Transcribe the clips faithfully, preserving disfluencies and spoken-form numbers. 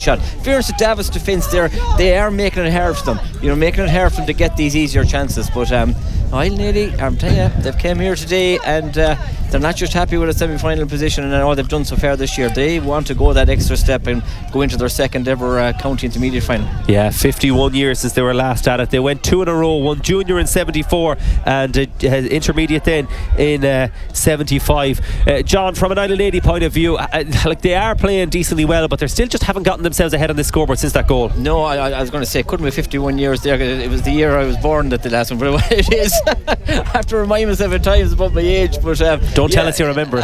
shot. Fairness to Davis defence there, they are making it hard for them. You know, making it hard for them to get these easier chances. But um, Island eighty, I'm telling you, they've came here today and uh, they're not just happy with a semi-final position and all they've done so far this year. They want to go that extra step and go into their second ever uh, county intermediate final. Yeah, fifty-one years since they were last at it. They went two in a row, one junior in seventy-four and uh, intermediate then in uh, seventy-five. Uh, John, from an Island eighty point of view, uh, like they are playing decently well, but they still just haven't gotten themselves ahead on this scoreboard since that goal. No, I, I was going to say it couldn't be fifty-one years there. It was the year I was born that the last one, but it is. I have to remind myself at times about my age, but um, don't yeah. tell us you remember it.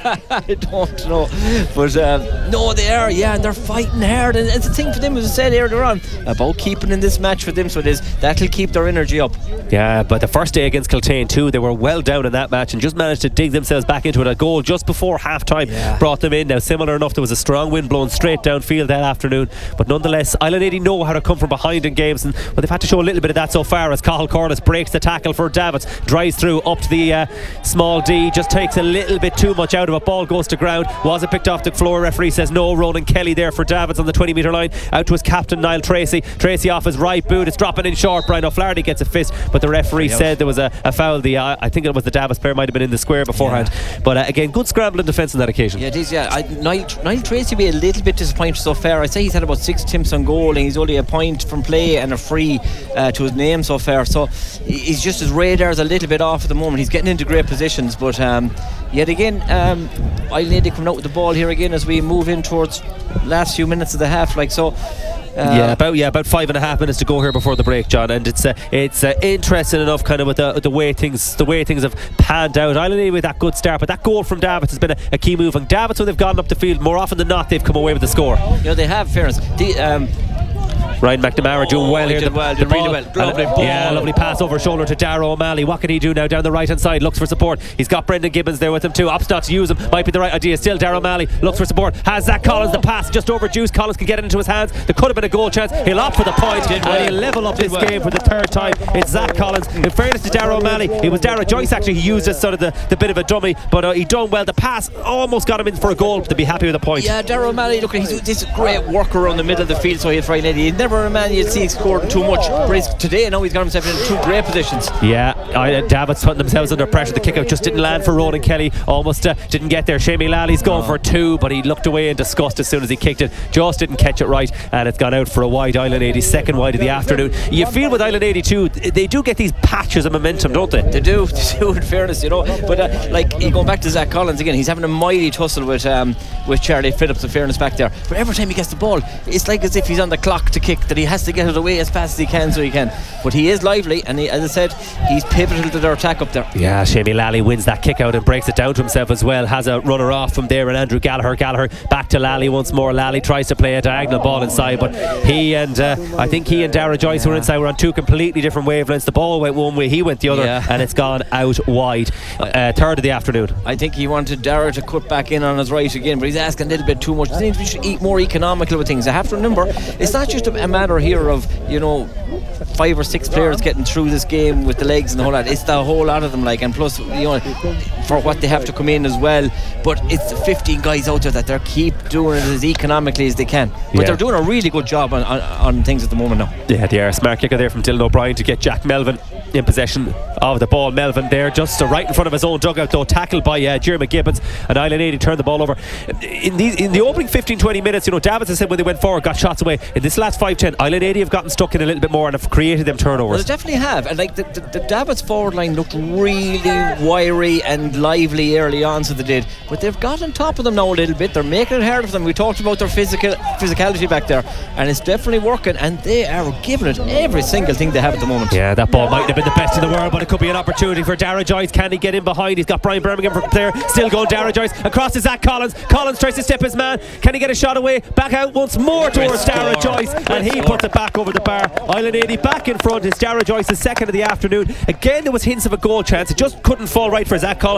I don't know, but um, no, they are, yeah, and they're fighting hard, and it's a thing for them, as I said earlier on, about keeping in this match for them, so it is that'll keep their energy up. Yeah, but the first day against Kiltane too, they were well down in that match and just managed to dig themselves back into it. A goal just before half time yeah. brought them in. Now similar enough, there was a strong wind blowing straight downfield that afternoon, but nonetheless Island eighty know how to come from behind in games, and well, they've had to show a little bit of that so far as Cathal Corliss breaks the tackle for Davitts, drives through up to the uh, small D, just takes a little bit too much out of it. Ball goes to ground. Was it picked off the floor? Referee says no. Ronan Kelly there for Davitts on the twenty metre line. Out to his captain Niall Tracy. Tracy off his right boot. It's dropping in short. Brian O'Flaherty gets a fist, but the referee said there was a, a foul. The uh, I think it was the Davitts player might have been in the square beforehand. Yeah. But uh, again, good scramble in defence on that occasion. Yeah, it is. Yeah, I, Niall, Niall Tracy be a little bit disappointed so far. I'd say he's had about six attempts on goal and he's only a point from play and a free uh, to his name so far. So he's just, his radar's a little bit off at the moment. He's getting into great positions, but um, yet again, um, Island eighty coming out with the ball here again as we move in towards last few minutes of the half. Like so. Uh, yeah, about yeah, about five and a half minutes to go here before the break, John, and it's uh, it's uh, interesting enough, kind of with the the way things the way things have panned out. Island eighty with that good start, but that goal from Davitts has been a, a key move. And Davitts, when they've gone up the field, more often than not, they've come away with the score. You know, they have, fairness. The, um, Ryan McNamara doing well oh, here. Did the, well, the did really well. Lovely ball. Yeah, lovely pass over shoulder to Darragh O'Malley. What can he do now down the right hand side? Looks for support. He's got Brendan Gibbons there with him too. Opstock to use him. Might be the right idea. Still Darragh O'Malley looks for support. Has Zach Collins the pass just over Juice. Collins can get it into his hands. There could have been a goal chance. He'll opt for the point did and well. he'll level up did this well. game for the third time. It's Zach Collins. In fairness to Darragh O'Malley, it was Darragh Joyce actually he used as sort of the, the bit of a dummy, but uh, he done well. The pass almost got him in for a goal to be happy with the point. Yeah, Darragh O'Malley, look, he's this great worker around the middle of the field, so he'll try and he's never a man you'd see scoring too much. But he's, today now he's got himself in two great positions. Yeah, I, Davitts putting themselves under pressure. The kick out just didn't land for Ronan Kelly. Almost uh, didn't get there. Shamey Lally's going oh. for two, but he looked away in disgust as soon as he kicked it. Just didn't catch it right, and it's gone out for a wide. Island eighty, second wide of the afternoon. You feel with Island eighty-two, they do get these patches of momentum, don't they? They do, they do, in fairness, you know. But uh, like, going back to Zach Collins again, he's having a mighty tussle with um, with Charlie Phillips, in fairness, back there. But every time he gets the ball, it's like as if he's on the clock to kick, that he has to get it away as fast as he can so he can. But he is lively, and he, as I said, he's pivotal to their attack up there. Yeah, Shamey Lally wins that kick out and breaks it down to himself as well. Has a runner off from there, and Andrew Gallagher. Gallagher back to Lally once more. Lally tries to play a diagonal ball inside, but he and uh, I think he and Darragh Joyce yeah. were inside. Were on two completely different wavelengths. The ball went one way, he went the other, yeah. and it's gone out wide. Uh, third of the afternoon. I think he wanted Darragh to cut back in on his right again, but he's asking a little bit too much. I think we should eat more economical with things. I have to remember, it's not just a, a matter here of, you know, five or six players getting through this game with the legs and the whole lot. It's the whole lot of them, like, and plus, you know, for what they have to come in as well. But it's fifteen guys out there that they keep doing it as economically as they can. But yeah. they're doing a really good job on, on, on things at the moment now. Yeah, they are. Smart kicker there from Dylan O'Brien to get Jack Melvin in possession of the ball. Melvin there just right in front of his own dugout, though, tackled by uh, Jeremy Gibbons, and Island eighty turned the ball over. In the, in the opening fifteen twenty minutes, you know, Davitts has said when they went forward, got shots away. In this last five ten, Island eighty have gotten stuck in a little bit more and have created them turnovers. Well, they definitely have, and like the, the, the Davitts forward line looked really wiry and lively early on, so they did, but they've got on top of them now a little bit. They're making it harder for them. We talked about their physical physicality back there, and it's definitely working, and they are giving it every single thing they have at the moment. Yeah, that ball might have been the best in the world, but it could be an opportunity for Darragh Joyce. Can he get in behind? He's got Brian Birmingham for there, still going Darragh Joyce across to Zach Collins. Collins tries to step his man. Can he get a shot away? Back out once more towards Darragh Joyce, and he puts it back over the bar. Island eighty back in front. It's Darragh Joyce's second of the afternoon. Again, there was hints of a goal chance. It just couldn't fall right for Zach Collins.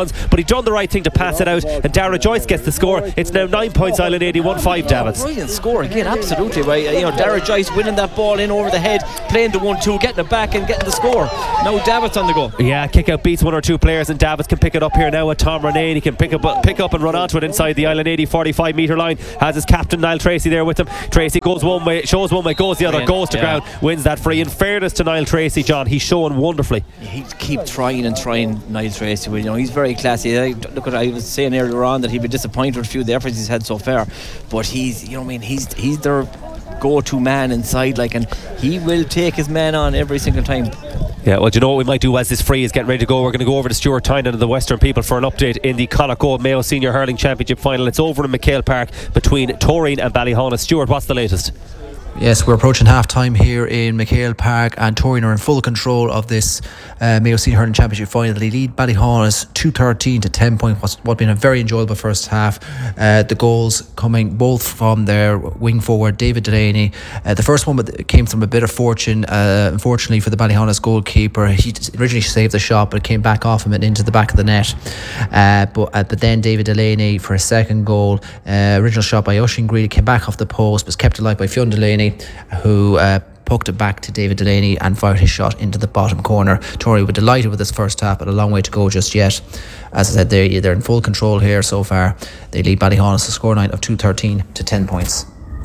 runs, but he done the right thing to pass it out, and Dara Joyce gets the score. It's now nine points Island eighty, one five, Davids. Brilliant score again, absolutely. Right, you know, Dara Joyce winning that ball in over the head, playing the one two, getting it back and getting the score. Now Davids on the go. Yeah, kick out beats one or two players, and Davids can pick it up here now with Tom Renane. He can pick up pick up and run onto it inside the Island eighty forty-five metre line. Has his captain Niall Tracy there with him. Tracy goes one way, shows one way, goes the other, goes to yeah. ground, wins that free. In fairness to Niall Tracy, John, he's showing wonderfully. He keep trying and trying, Niall Tracy. You know, he's very classy. I, look at I was saying earlier on that he'd be disappointed with a few of the efforts he's had so far, but he's, you know, what I mean, he's he's their go-to man inside, like, and he will take his man on every single time. Yeah, well, do you know what we might do as this free is getting ready to go? We're going to go over to Stuart Tynan and the Western people for an update in the Connacht Mayo Senior Hurling Championship final. It's over in McHale Park between Torreen and Ballyhonus. Stuart, what's the latest? Yes, we're approaching half time here in McHale Park, and Torreen are in full control of this uh, Mayo Senior Hurling Championship final. They lead Ballyhonus two thirteen to ten points. What's what been a very enjoyable first half. Uh, the goals coming both from their wing forward David Delaney. Uh, the first one came from a bit of fortune, uh, unfortunately for the Ballyhonus goalkeeper. He originally saved the shot, but it came back off him and into the back of the net. Uh, but uh, but then David Delaney for a second goal. Uh, original shot by Oisin Greeley came back off the post, was kept alive by Fionn Delaney, who uh, poked it back to David Delaney and fired his shot into the bottom corner. Tory were delighted with this first half, but a long way to go just yet. As I said, they're, they're in full control here so far. They lead Ballyhonus a scoreline of two thirteen to ten points.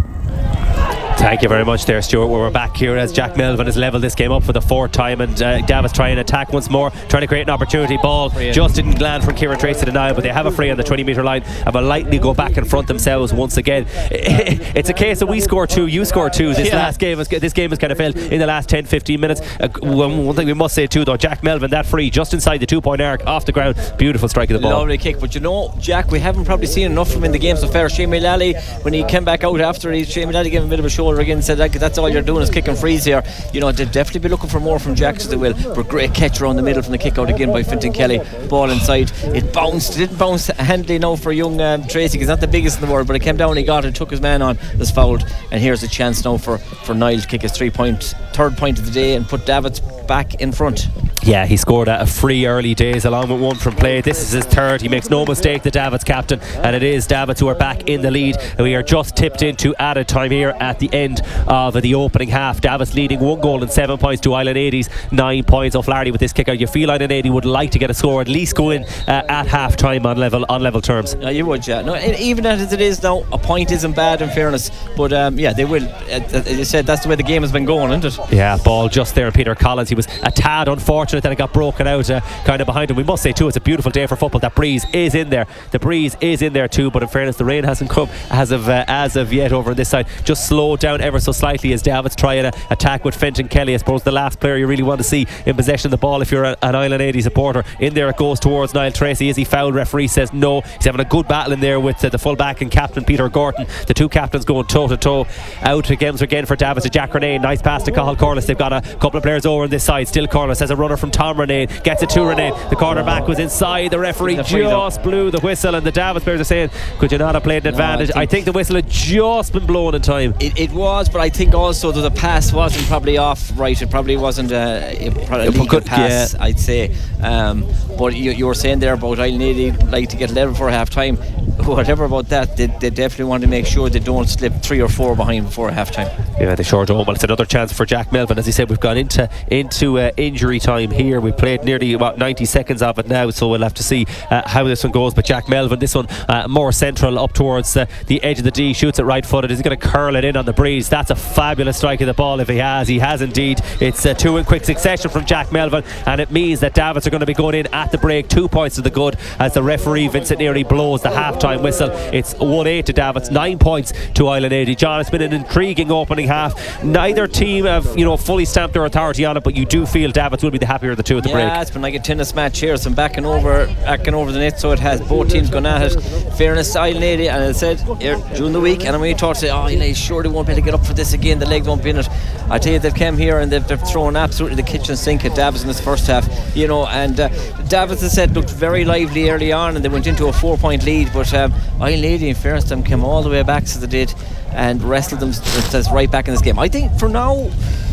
Thank you very much there, Stuart. We're back here as Jack Melvin has levelled this game up for the fourth time, and uh, Davis trying to attack once more, trying to create an opportunity. Ball just didn't land from Kieran Tracy denial, but they have a free on the twenty metre line and will likely go back in front themselves once again. It's a case of we score two, you score two. This yeah. last game, has, this game has kind of failed in the last ten fifteen minutes. Uh, one, one thing we must say too, though, Jack Melvin, that free just inside the two point arc, off the ground, beautiful strike of the ball. Lovely kick, but you know, Jack, we haven't probably seen enough from him in the game so far. Shane Mullally, when he came back out after, he, Shane Mullally gave him a bit of a shoulder again, said that, that's all you're doing is kicking frees here. You know, they'll definitely be looking for more from Jack, so they will. But great catch around the middle from the kick out again by Fintan Kelly. Ball inside, it bounced, it didn't bounce handily now for young um, Tracy. He's not the biggest in the world, but it came down, he got it, took his man on, was fouled, and here's a chance now for, for Niall to kick his three point third point of the day and put Davids back in front. Yeah, he scored a free early days along with one from play. This is his third. He makes no mistake, the Davids captain, and it is Davids who are back in the lead. We are just tipped into added time here at the end of the opening half. Davids leading one goal and seven points to Island eighty's nine points. O'Flaherty with this kick out. You feel Island eighty would like to get a score, at least go in uh, at half time on level on level terms. No, you would, yeah. No, even as it is now, a point isn't bad in fairness, but um, yeah, they will. As you said, that's the way the game has been going, isn't it? Yeah, ball just there. Peter Collins, he was a tad unfortunate that it got broken out uh, kind of behind him. We must say too, it's a beautiful day for football. That breeze is in there. The breeze is in there too, but in fairness, the rain hasn't come as of uh, as of yet over on this side. Just slowed down ever so slightly as Davids trying to attack with Fintan Kelly. I suppose the last player you really want to see in possession of the ball if you're a, an Island eighty supporter. In there it goes towards Niall Tracy. Is he fouled? Referee says no. He's having a good battle in there with uh, the full back and captain Peter Gorton. The two captains going toe to toe. Out again again for Davids to Jack Renane. Nice pass to Cathal Corliss. They've got a couple of players over on this side. Still Corliss has a runner from Tom Renane. Gets it to Renane. The cornerback was inside. The referee just blew the whistle, and the Davids players are saying, could you not have played an no, advantage? I think, I think the whistle had just been blown in time. It, it was, but I think also that the pass wasn't probably off right. It probably wasn't a, a legal good, pass, yeah. I'd say. Um, but you, you were saying there about Island eighty like to get level for half time. Whatever about that, they, they definitely want to make sure they don't slip three or four behind before half time. Yeah, they sure don't. Well, it's another chance for Jack Melvin. As he said, we've gone into into uh, injury time here. We've played nearly about ninety seconds of it now, so we'll have to see uh, how this one goes. But Jack Melvin, this one uh, more central up towards uh, the edge of the D, shoots it right footed. Is he going to curl it in on the breeze? That's a fabulous strike of the ball if he has. He has indeed. It's uh, two in quick succession from Jack Melvin, and it means that Davids are going to be going in at the break. Two points to the good as the referee Vincent Neary blows the half-time whistle. It's one eight to Davids, nine points to Island eighty. John, it's been an intriguing opening half. Neither team have, you know, fully stamped their authority on it, but you do feel Davids will be the happier of the two at the yeah, break. Yeah, it's been like a tennis match here. Some backing over, backing over the net, so it has both teams gone at it. Fairness, Island eighty, and I said here during the week, and when you talk to say, oh, you know, sure they won't be able to get up for this again. The legs won't be in it. I tell you, they've come here and they've, they've thrown absolutely the kitchen sink at Davids in this first half. You know, and uh, Davids, as I said, looked very lively early on, and they went into a four-point lead. But um, Island eighty, in fairness, them came all the way back, so they did, and wrestled themselves right back in this game. I think for now,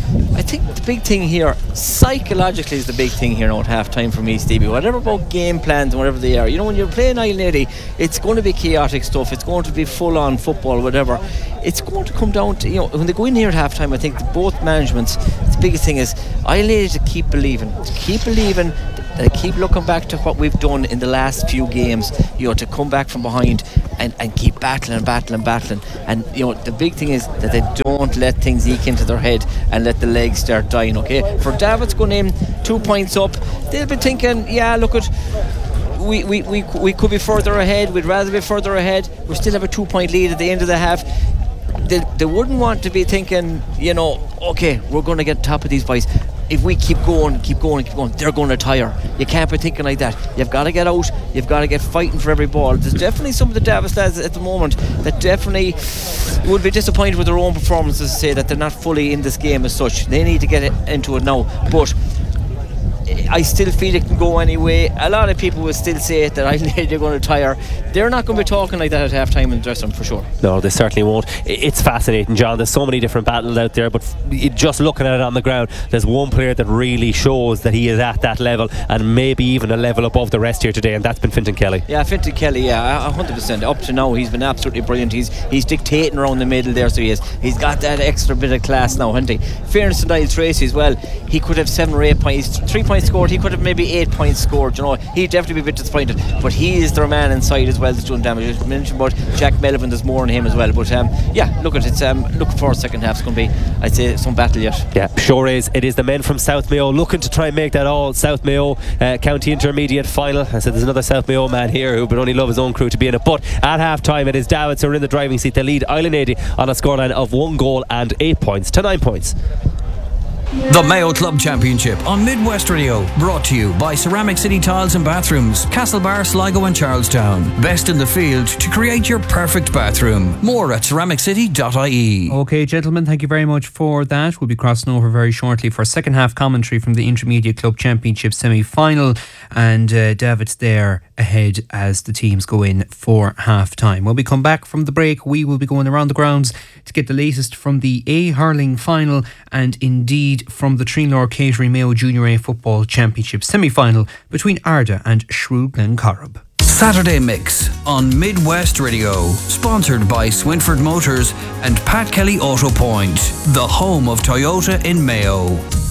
I think the big thing here, psychologically, is the big thing here now at half time for me, Stevie. Whatever about game plans and whatever they are, you know, when you're playing Island eighty, it's going to be chaotic stuff, it's going to be full on football, whatever. It's going to come down to, you know, when they go in here at half time, I think both managements, the biggest thing is Island eighty to keep believing, to keep believing, to keep looking back to what we've done in the last few games, you know, to come back from behind and, and keep battling and battling and battling. And, you know, the big thing is that they don't let things eke into their head and let the legs start dying, okay? For Davids going in, two points up, they'll be thinking, yeah, look at, we, we, we, we could be further ahead, we'd rather be further ahead, we still have a two point lead at the end of the half. They, they wouldn't want to be thinking, you know, okay, we're going to get top of these boys. If we keep going, keep going, keep going, they're going to tire. You can't be thinking like that. You've got to get out. You've got to get fighting for every ball. There's definitely some of the Davis lads at the moment that definitely would be disappointed with their own performances, to say that they're not fully in this game as such. They need to get it into it now. But I still feel it can go anyway. A lot of people will still say that I they're going to tire. They're not going to be talking like that at half time in the dressing room, for sure. No, they certainly won't. It's fascinating, John. There's so many different battles out there, but just looking at it on the ground, there's one player that really shows that he is at that level, and maybe even a level above the rest here today, and that's been Fintan Kelly. Yeah, Fintan Kelly, yeah, one hundred percent. Up to now, he's been absolutely brilliant. He's he's dictating around the middle there, so he is. He's got that extra bit of class now, hasn't he? Fairness to Niall Tracy as well. He could have seven or eight points, three points scored. He could have maybe eight points scored. You know, he'd definitely be a bit disappointed, but he is their man inside as well that's doing damage. I mentioned about Jack Melvin, there's more on him as well. But um, yeah, look at it. Um, looking for a second half. It's going to be, I'd say, some battle yet. Yeah, sure is. It is the men from South Mayo looking to try and make that all South Mayo uh, County Intermediate final. I said there's another South Mayo man here who would only love his own crew to be in it. But at half time, it is Davids who are in the driving seat. They lead Island eighty on a scoreline of one goal and eight points to nine points. The Mayo Club Championship on Midwest Radio, brought to you by Ceramic City Tiles and Bathrooms, Castlebar, Sligo and Charlestown. Best in the field to create your perfect bathroom. More at ceramic city dot I E. Okay, gentlemen, thank you very much for that. We'll be crossing over very shortly for second half commentary from the Intermediate Club Championship semi-final, and uh, David's there ahead as the teams go in for half time. When we come back from the break, we will be going around the grounds to get the latest from the A Hurling final, and indeed from the Trinlor Catering Mayo Junior A Football Championship semi-final between Arda and Shrewd Glencorrib. Saturday Mix on Midwest Radio, sponsored by Swinford Motors and Pat Kelly Auto Point, the home of Toyota in Mayo.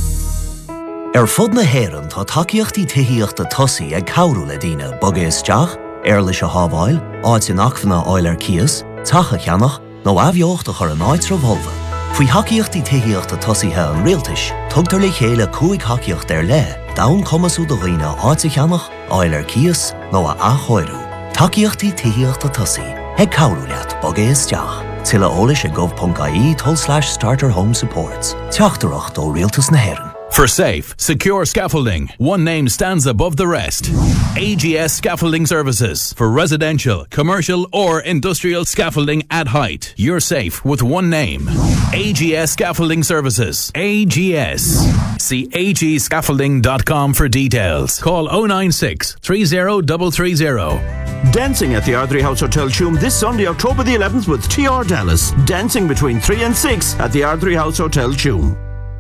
Er fud na héireann tá takeíochtaí tithíochta tosaí ag cabhrú le daoine boga isteach, ar leis a hábháil, áit in achmhanna áil ar cias, tacha cheannach, nó abheochta chur an áit ra bholva. Faoi hacaíochtaí tithíochta tosaithe an rialtais, tugtar le chéile cúig hacaíocht ar le, dawn comasú do dhaoine áit a cheannach, áil ar cias, nó a achóirú. Takeíochtaí tithíochta tosaí, ag cabhrú leat boga isteach. Tilla ólis ag gov.ie toll slash starter home supports. Teachtarach do rialtas na héireann. For safe, secure scaffolding, one name stands above the rest. A G S Scaffolding Services. For residential, commercial or industrial scaffolding at height. You're safe with one name. A G S Scaffolding Services. A G S. See a g scaffolding dot com for details. Call oh nine six, three oh three three oh. Dancing at the Ardrey House Hotel Tuam this Sunday, October the eleventh with T R Dallas. Dancing between three and six at the Ardrey House Hotel Tuam.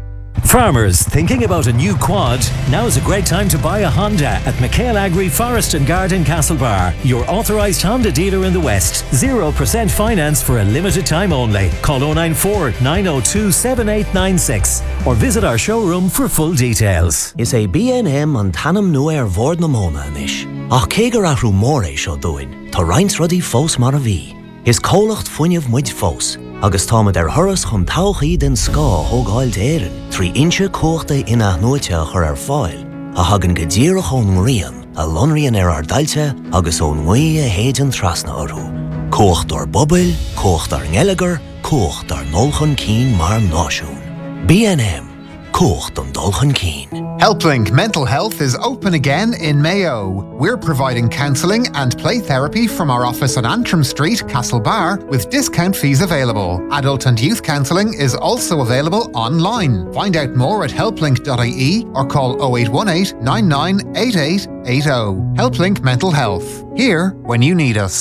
Farmers thinking about a new quad? Now is a great time to buy a Honda at McHale Agri Forest and Garden Castlebar, your authorised Honda dealer in the West. zero percent finance for a limited time only. Call oh nine four, nine oh two, seven eight nine six or visit our showroom for full details. Is a B N M an tanam nua ar bhord na móna inis. Ach cégur ahrú mór é seo dúin, tá roinnt rudaí fós mar a bhí. Is cólacht fuinneamh muid fós. Agus támad ar thuras chun tauchaí den scá thógáil d'éireann, trí inse cóchta ina nuaite chur ar fáil, a hagan go ddíreach ón ngrian, a lonraíonn ar ar dailte agus ón ngaí a héidean trasna orú. Cócht ar bobail, cócht ar ngeileagar, cócht ar nolchan cín mar náisiún. B N M, cócht an dulchan cín. HelpLink Mental Health is open again in Mayo. We're providing counselling and play therapy from our office on Antrim Street, Castlebar, with discount fees available. Adult and youth counselling is also available online. Find out more at help link dot I E or call oh eight one eight, nine nine eight eight eight oh. HelpLink Mental Health. Here when you need us.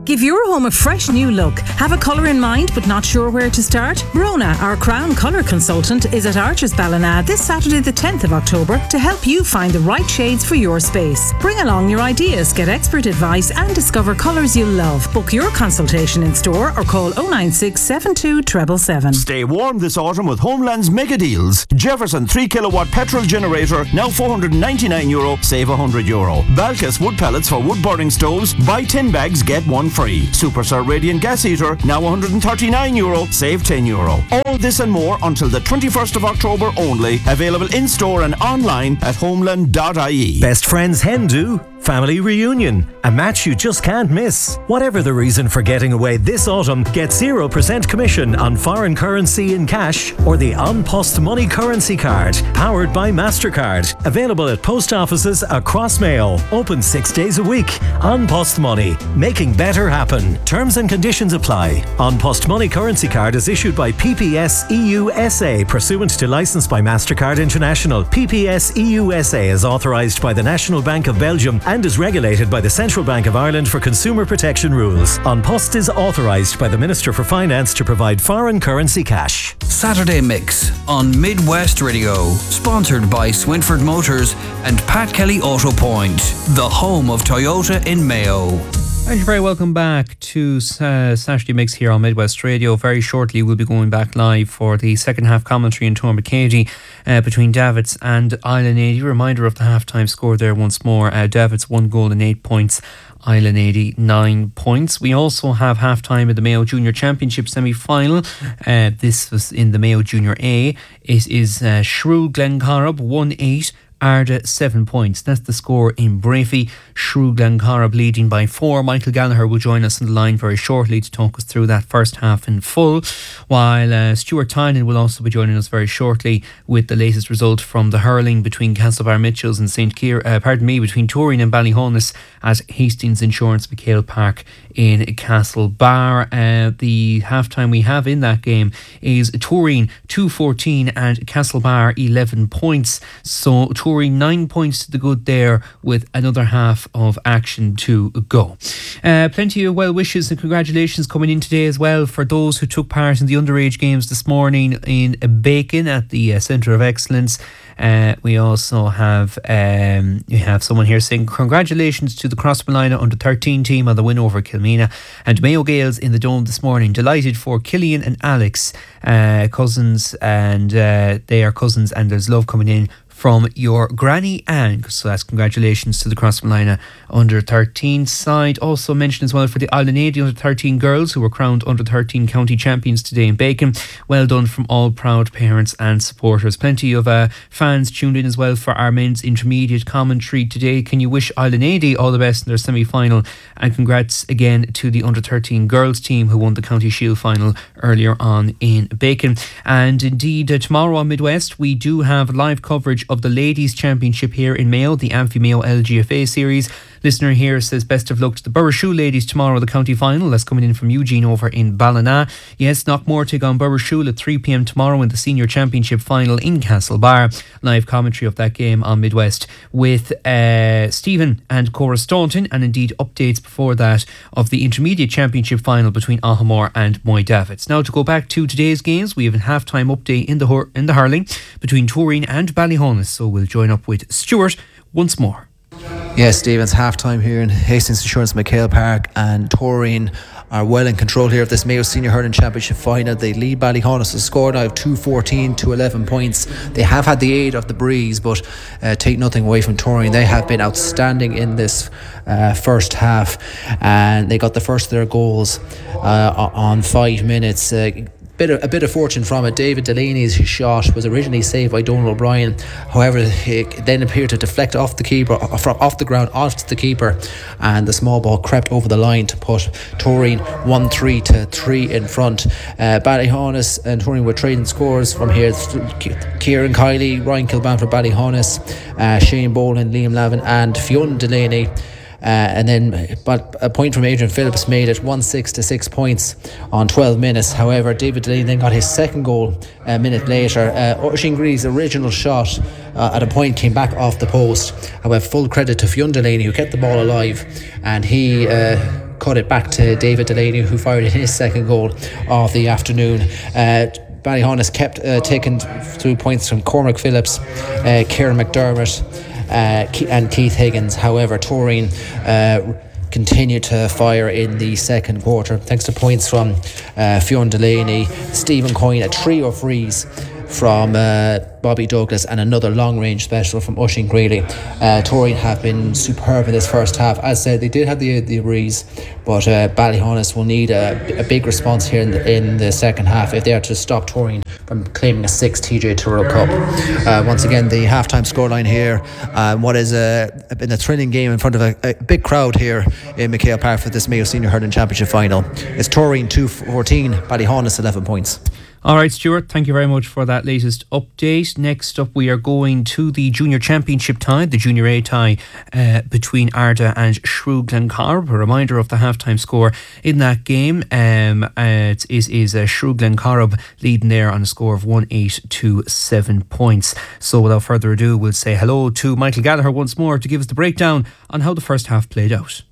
Give your home a fresh new look. Have a colour in mind but not sure where to start? Rona, our Crown Colour Consultant, is at Archers Ballina this Saturday the tenth of October to help you find the right shades for your space. Bring along your ideas, get expert advice and discover colours you love. Book your consultation in store or call oh nine six, seven two seven seven. Stay warm this autumn with Homeland's mega deals. Jefferson three kilowatt petrol generator, now four hundred ninety-nine euro, save one hundred euro. Balkas wood pellets for wood burning stoves, buy ten bags, get one free. Superstar Radiant gas heater, now one hundred thirty-nine euro, save ten euro. All this and more until the twenty-first of October only. Available in store and online at homeland dot I E. Best friends hen do. Family reunion. A match you just can't miss. Whatever the reason for getting away this autumn, get zero percent commission on foreign currency in cash or the An Post Money Currency Card, powered by MasterCard. Available at post offices across Mayo. Open six days a week. An Post Money. Making better happen. Terms and conditions apply. An Post Money Currency Card is issued by P P S E U S A pursuant to licence by MasterCard International. P P S E U S A is authorised by the National Bank of Belgium and is regulated by the Central Bank of Ireland for consumer protection rules. An Post is authorised by the Minister for Finance to provide foreign currency cash. Saturday Mix on Midwest Radio, sponsored by Swinford Motors and Pat Kelly Auto Point, the home of Toyota in Mayo. And you're very welcome back to uh, Saturday Mix here on Midwest Radio. Very shortly we'll be going back live for the second half commentary in Tormacady uh, between Davits and Island eighty. Reminder of the half-time score there once more. Uh, Davits one goal and eight points. Island eighty nine points. We also have half-time in the Mayo Junior Championship semi-final. Uh, this was in the Mayo Junior A. It is uh, Shrewd Glencorrib one eight. Arda seven points. That's the score in Brafey. Shrewd Glencorrib leading by four. Michael Gallagher will join us on the line very shortly to talk us through that first half in full, while uh, Stuart Tynan will also be joining us very shortly with the latest result from the hurling between Castlebar Mitchells and Saint Kier, uh, pardon me, between Turin and Ballyhonus at Hastings Insurance McHale Park in Castlebar. Uh, the half-time we have in that game is Turin two fourteen and Castlebar eleven points. So Turin nine points to the good there with another half of action to go. Uh, plenty of well wishes and congratulations coming in today as well for those who took part in the underage games this morning in Bacon at the uh, Centre of Excellence. Uh, we also have um, we have someone here saying congratulations to the Crossmolina under thirteen team on the win over Kilmena, and Mayo Gales in the Dome this morning. Delighted for Killian and Alex, uh, cousins, and uh, they are cousins, and there's love coming in from your Granny Anne. So that's congratulations to the Crossmolina under thirteen side. Also mentioned as well for the Island eighty under thirteen girls who were crowned under thirteen county champions today in Bacon. Well done from all proud parents and supporters. Plenty of uh, fans tuned in as well for our men's intermediate commentary today. Can you wish Island eighty all the best in their semi-final, and congrats again to the under thirteen girls team who won the County Shield final earlier on in Bacon. And indeed uh, tomorrow on Midwest we do have live coverage of the Ladies Championship here in Mayo, the Amphi Mayo L G F A Series. Listener here says best of luck to the Burrishoe ladies tomorrow, the county final. That's coming in from Eugene over in Ballina. Yes, Knockmore take on Burrishoe at three p.m. tomorrow in the Senior Championship final in Castlebar. Live commentary of that game on Midwest with uh, Stephen and Cora Staunton, and indeed updates before that of the Intermediate Championship final between Ahamore and Moy Davits. Now to go back to today's games, we have a half-time update in the hur- in the hurling between Turin and Ballyhonus. So we'll join up with Stuart once more. Yes, Stevens, half-time here in Hastings Insurance McHale Park, and Turin are well in control here of this Mayo Senior Hurling Championship final. They lead Ballyhonus. The score now of two fourteen to eleven points. They have had the aid of the breeze, but uh, take nothing away from Turin. They have been outstanding in this uh, first half, and they got the first of their goals uh, on five minutes. Uh, Bit of, a bit of fortune from it. David Delaney's shot was originally saved by Donal O'Brien. However, it then appeared to deflect off the keeper, from off the ground onto the keeper, and the small ball crept over the line to put Turin one three to three in front. Uh, Ballyhonus and Turin were trading scores from here. Kieran Kiley, Ryan Kilban for Ballyhonus, uh, Shane Boland, Liam Lavin and Fionn Delaney. Uh, and then but a point from Adrian Phillips made it one six to six points on twelve minutes. However, David Delaney then got his second goal a minute later. Uh, Oisin Greaves' original shot uh, at a point came back off the post. However, full credit to Fionn Delaney, who kept the ball alive, and he uh, cut it back to David Delaney, who fired in his second goal of the afternoon. Uh, Ballyhonus kept uh, taking through points from Cormac Phillips, uh, Kieran McDermott, uh, and Keith Higgins. However, Toreen uh, continued to fire in the second quarter, thanks to points from uh, Fionn Delaney, Stephen Coyne, a trio of frees from uh, Bobby Douglas, and another long-range special from Oisin Greeley. Uh, Toreen have been superb in this first half. As said, they did have the the breeze, but uh, Ballyhonus will need a, a big response here in the, in the second half if they are to stop Toreen from claiming a sixth T J Tyrrell Cup. Uh, once again, the halftime scoreline here, um, what is a, been a thrilling game in front of a, a big crowd here in McHale Park for this Mayo Senior Hurling Championship final. It's Toreen two fourteen, Ballyhonus eleven points. All right, Stuart, thank you very much for that latest update. Next up, we are going to the Junior Championship tie, the Junior A tie uh, between Arda and Shrewd Glencorrib. A reminder of the halftime score in that game. Um, uh, it is, is uh, Shrewd Glencorrib leading there on a score of one eight to seven points. So without further ado, we'll say hello to Michael Gallagher once more to give us the breakdown on how the first half played out.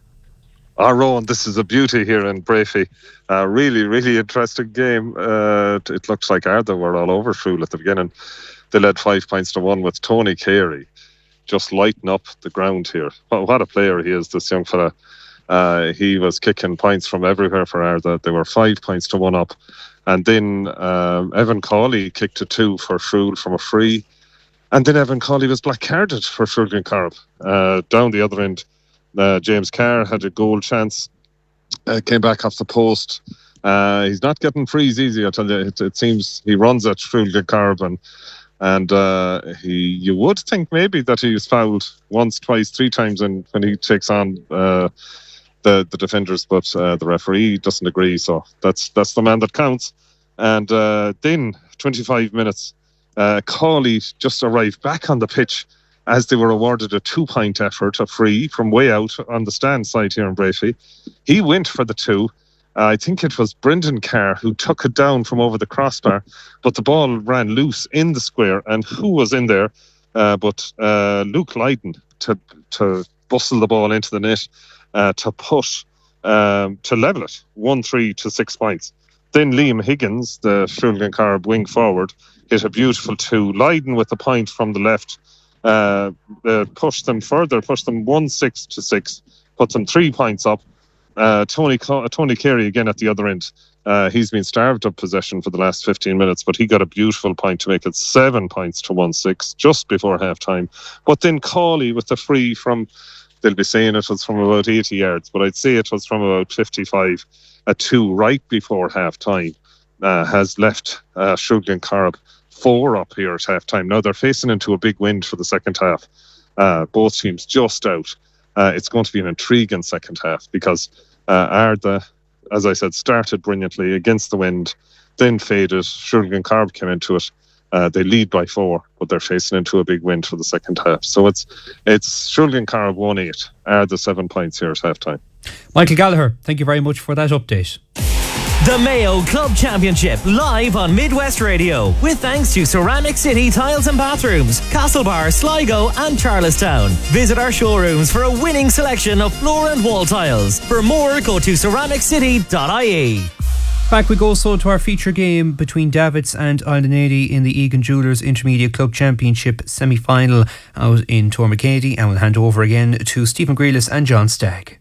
Ah, Rowan, this is a beauty here in Brafey. Uh, really, really interesting game. Uh, it looked like Arda were all over Shrewd at the beginning. They led five points to one with Tony Carey just lighting up the ground here. What a player he is, this young fella. Uh, he was kicking points from everywhere for Arda. They were five points to one up. And then um, Evan Cawley kicked a two for Shrewd from a free. And then Evan Cawley was black-carded for Shrewd Glencorrib. Uh, down the other end, Uh, James Carr had a goal chance, uh, came back off the post. Uh, he's not getting frees easy, I tell you. It, it seems he runs at Shrewd Glencorrib, and, and uh, he, you would think maybe that he's fouled once, twice, three times in, when he takes on uh, the, the defenders, but uh, the referee doesn't agree, so that's that's the man that counts. And uh, then, twenty-five minutes, uh, Cawley just arrived back on the pitch as they were awarded a two-point effort, a free from way out on the stand side here in Brafey. He went for the two. Uh, I think it was Brendan Carr who took it down from over the crossbar, but the ball ran loose in the square, and who was in there uh, but uh, Luke Lydon to to bustle the ball into the net, uh, to push, um, to level it, one three to six points. Then Liam Higgins, the Shrewd Glencorrib wing forward, hit a beautiful two. Lydon with the point from the left, Uh, uh, pushed them further, pushed them one six to six, put them three points up. Uh, Tony Tony Carey again at the other end. Uh, he's been starved of possession for the last fifteen minutes, but he got a beautiful point to make it seven points to one six just before half time. But then Cawley with the free from, they'll be saying it was from about eighty yards, but I'd say it was from about fifty-five, a two right before half time, uh, has left uh, Shrewd Glencorrib four up here at half time. Now they're facing into a big wind for the second half. Uh, both teams just out. Uh, it's going to be an intriguing second half because uh, Arda, as I said, started brilliantly against the wind, then faded. Shrewd Glencorrib came into it. Uh, they lead by four, but they're facing into a big wind for the second half. So it's it's Shrewd Glencorrib one eight, Arda seven points here at half time. Michael Gallagher, thank you very much for that update. The Mayo Club Championship live on Midwest Radio with thanks to Ceramic City Tiles and Bathrooms, Castlebar, Sligo and Charlestown. Visit our showrooms for a winning selection of floor and wall tiles. For more, go to ceramic city dot I E. Back we go so to our feature game between Davits and Islandnady in the Egan Jewellers Intermediate Club Championship semi-final out in Tormacady, and we'll hand over again to Stephen Grealis and John Stagg.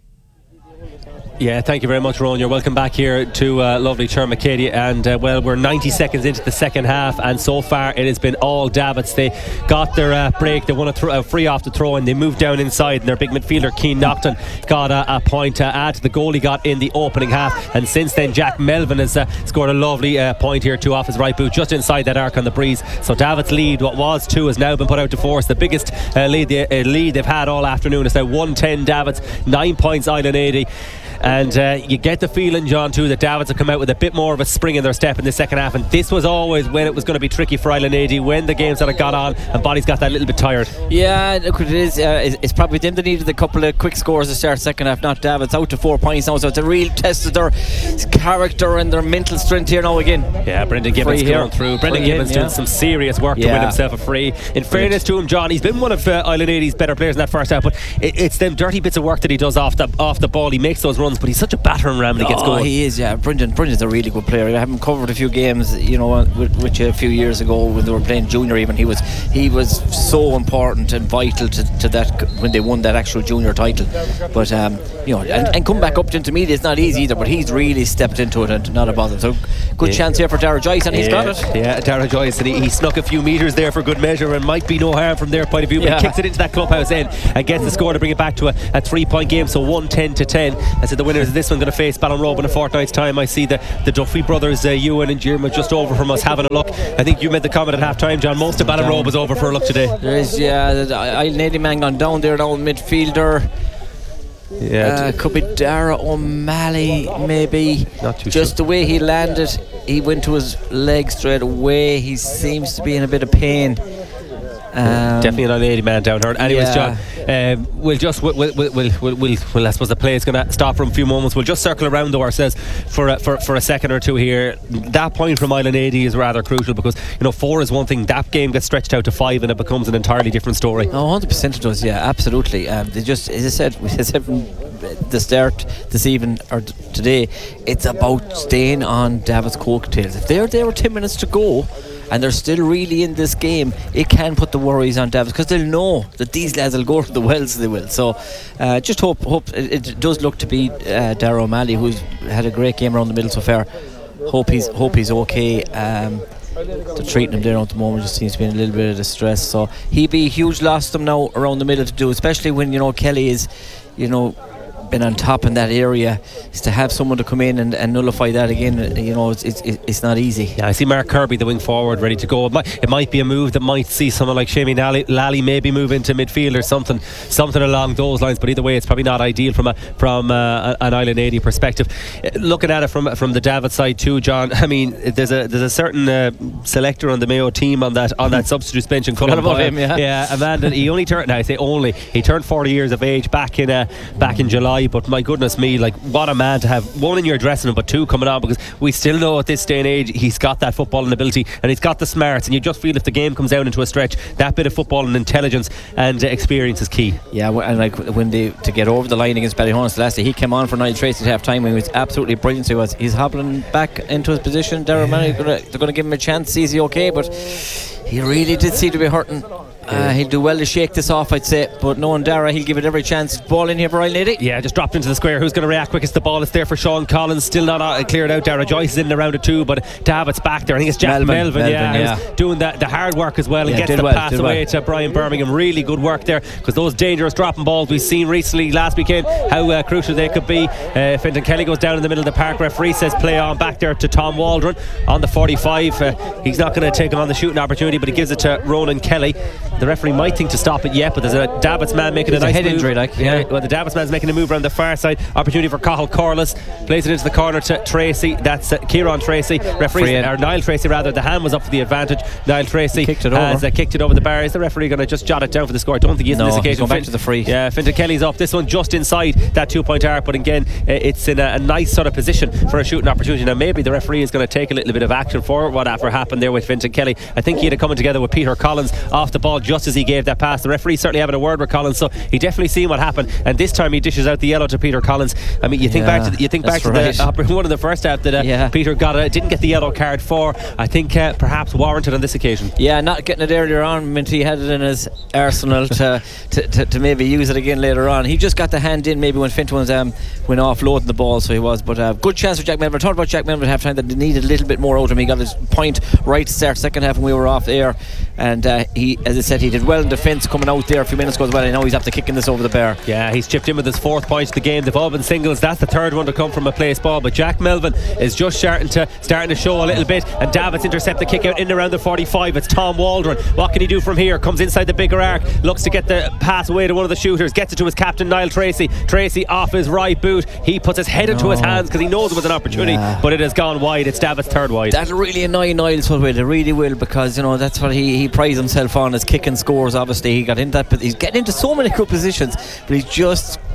Yeah, thank you very much, Ron. You're welcome back here to uh, lovely Termacady, and uh, well, we're ninety seconds into the second half, and so far it has been all Davits. They got their uh, break, they won a, th- a free off the throw, and they moved down inside, and their big midfielder Keane Nocton got a, a point to add to the goal he got in the opening half. And since then, Jack Melvin has uh, scored a lovely uh, point here, two off his right boot, just inside that arc on the breeze. So Davits' lead, what was two, has now been put out to force. The biggest uh, lead, the, uh, lead they've had all afternoon is now one ten Davits, nine points Islandnady. And uh, you get the feeling, John, too, that Davits have come out with a bit more of a spring in their step in the second half, and this was always when it was going to be tricky for Islandnady, when the games that had got on and bodies got that little bit tired. Yeah, look, it is uh, it's, it's probably them that needed a couple of quick scores to start second half, not Davits. Out to four points now, so it's a real test of their character and their mental strength here now again. Yeah, Brendan Gibbons Free going here. through. Brendan Free Gibbons in, doing yeah. some serious work to Yeah. win himself a free. In fairness to him, John, he's been one of uh, Islandnady's better players in that first half, but it, it's them dirty bits of work that he does off the off the ball. He makes those runs runs, but he's such a battering ram when he gets Oh, going. he is, yeah. Brendan, Brendan's a really good player. I haven't covered a few games, you know, with, with you a few years ago when they were playing junior. Even he was, he was so important and vital to, to that when they won that actual junior title. But um, you know, and, and come back up to intermediate, it's not easy either. But he's really stepped into it and not a bother. So good Yeah. chance here for Dara Joyce, and yeah, he's got it. Yeah, Dara Joyce, and he, he snuck a few metres there for good measure, and might be no harm from their point of view. But Yeah. he kicks it into that clubhouse end and gets the score to bring it back to a, a three-point game. So one ten to ten. I said the winners of this one going to face Ballinrobe in a fortnight's time. I see the the Duffy brothers, uh, Ewan and Jim, are just over from us having a look. I think you made the comment at half time, John. Most of Ballinrobe was over for a look today. There is, yeah, the Island man gone down there now, midfielder. Yeah, uh, could be Dara O'Malley, maybe. Not too Just sure. the way he landed, he went to his leg straight away. He seems to be in a bit of pain. Um, Definitely an lady man down here. Anyways, yeah. John, um, we'll just we'll we'll, we'll, we'll, we'll, we'll I suppose the play is going to stop for a few moments. We'll just circle around though ourselves for a, for for a second or two here. That point from Island eighty is rather crucial because you know four is one thing. That game gets stretched out to five and it becomes an entirely different story. Oh, one hundred percent it does. Yeah, absolutely. Um, they just, as I said, as I said from the start this evening or t- today, it's about staying on David's coattails. If they're there with ten minutes to go and they're still really in this game, it can put the worries on Davis because they'll know that these lads will go to the wells. They will. So uh, just hope hope it, it does look to be uh, Dara O'Malley, who's had a great game around the middle so far. Hope he's hope he's okay. Um, they're treating him there at the moment, just seems to be in a little bit of distress. So he'd be a huge loss to them now around the middle to do, especially when you know Kelly is, you know, been on top in that area. Is to have someone to come in and, and nullify that again, you know, it's, it's it's not easy. Yeah, I see Mark Kirby, the wing forward, ready to go. It might, it might be a move that might see someone like Shamie Lally, Lally maybe move into midfield or something, something along those lines. But either way, it's probably not ideal from a from uh, an Island eighty perspective. Uh, looking at it from from the David side too, John. I mean, there's a there's a certain uh, selector on the Mayo team on that on that substitutes bench in Cullen. about him, yeah. yeah, Amanda. He only turned. Now I say only. He turned forty years of age back in uh, back in July. But my goodness me, like what a man to have, one in your dressing room, but two coming on, because we still know at this day and age he's got that footballing ability and he's got the smarts, and you just feel if the game comes down into a stretch, that bit of footballing intelligence and uh, experience is key. Yeah, and like when they to get over the line against Ballyhonus last day, he came on for Niall Tracy at half time when he was absolutely brilliant. So he was, he's hobbling back into his position. Darren Manning, they're going to give him a chance. Is he okay? But he really did seem to be hurting. Uh, he'll do well to shake this off, I'd say, but knowing Dara, he'll give it every chance. Ball in here for Island eighty. Yeah, just dropped into the square. Who's going to react quickest? The ball is there for Sean Collins, still not uh, cleared out. Dara Joyce is in the round of two, but David's back there. I think it's Jack Melvin, Melvin, Melvin, yeah, yeah. who's doing the, the hard work as well, and Yeah, gets did the well, pass did away well. to Brian Birmingham. Really good work there, because those dangerous dropping balls we've seen recently last weekend, how uh, crucial they could be. uh, Fintan Kelly goes down in the middle of the park. Referee says play on back there to Tom Waldron on the forty-five. Uh, he's not going to take on the shooting opportunity, but he gives it to Ronan Kelly. The referee might think to stop it yet, but there's a Davids man making There's a a nice head move. injury, like, yeah. Well, the Davids man's making a move around the far side. Opportunity for Cathal Corliss, plays it into the corner to Tracy. That's uh, Kieran Tracy. Referee, or Niall Tracy rather. The hand was up for the advantage. Niall Tracy Kicked it has over. uh, kicked it over the bar. Is the referee going to just jot it down for the score? I don't think he is No, on this he's occasion. going back Fin- to the free. Yeah, Fintan Kelly's up. This one just inside that two-point arc, but again, uh, it's in a, a nice sort of position for a shooting opportunity. Now maybe the referee is going to take a little bit of action for whatever happened there with Fintan Kelly. I think he had it coming together with Peter Collins off the ball just as he gave that pass. The referee certainly having a word with Collins, so he definitely seen what happened, and this time he dishes out the yellow to Peter Collins. I mean, you think Yeah, back to the, you think back that's to right. the uh, one of the first half that uh, Yeah. Peter got uh, didn't get the yellow card for. I think uh, perhaps warranted on this occasion. Yeah, not getting it earlier on meant he had it in his arsenal to, to, to, to maybe use it again later on. He just got the hand in maybe when Fintan was um, went offloading the ball, so he was. But uh, good chance for Jack Melvin. I talked about Jack Melvin at half time that they needed a little bit more out of him. He got his point right to start second half when we were off air, and uh, he, as I said, he did well in defence coming out there a few minutes ago as well. I know he's after kicking this over the bar. Yeah, he's chipped in with his fourth point of the game. They've all been singles. That's the third one to come from a place ball. But Jack Melvin is just starting to starting to show a little bit. And Davids intercept the kick out in around the forty-five. It's Tom Waldron. What can he do from here? Comes inside the bigger arc. Looks to get the pass away to one of the shooters. Gets it to his captain, Niall Tracy. Tracy off his right boot. He puts his head into No. his hands because he knows it was an opportunity. Yeah. But it has gone wide. It's Davids' third wide. That'll really annoy Niles, will it? It really will, because you know that's what he, he prides himself on, his kicking scores. Obviously, he got into that, but he's getting into so many good positions, but he's just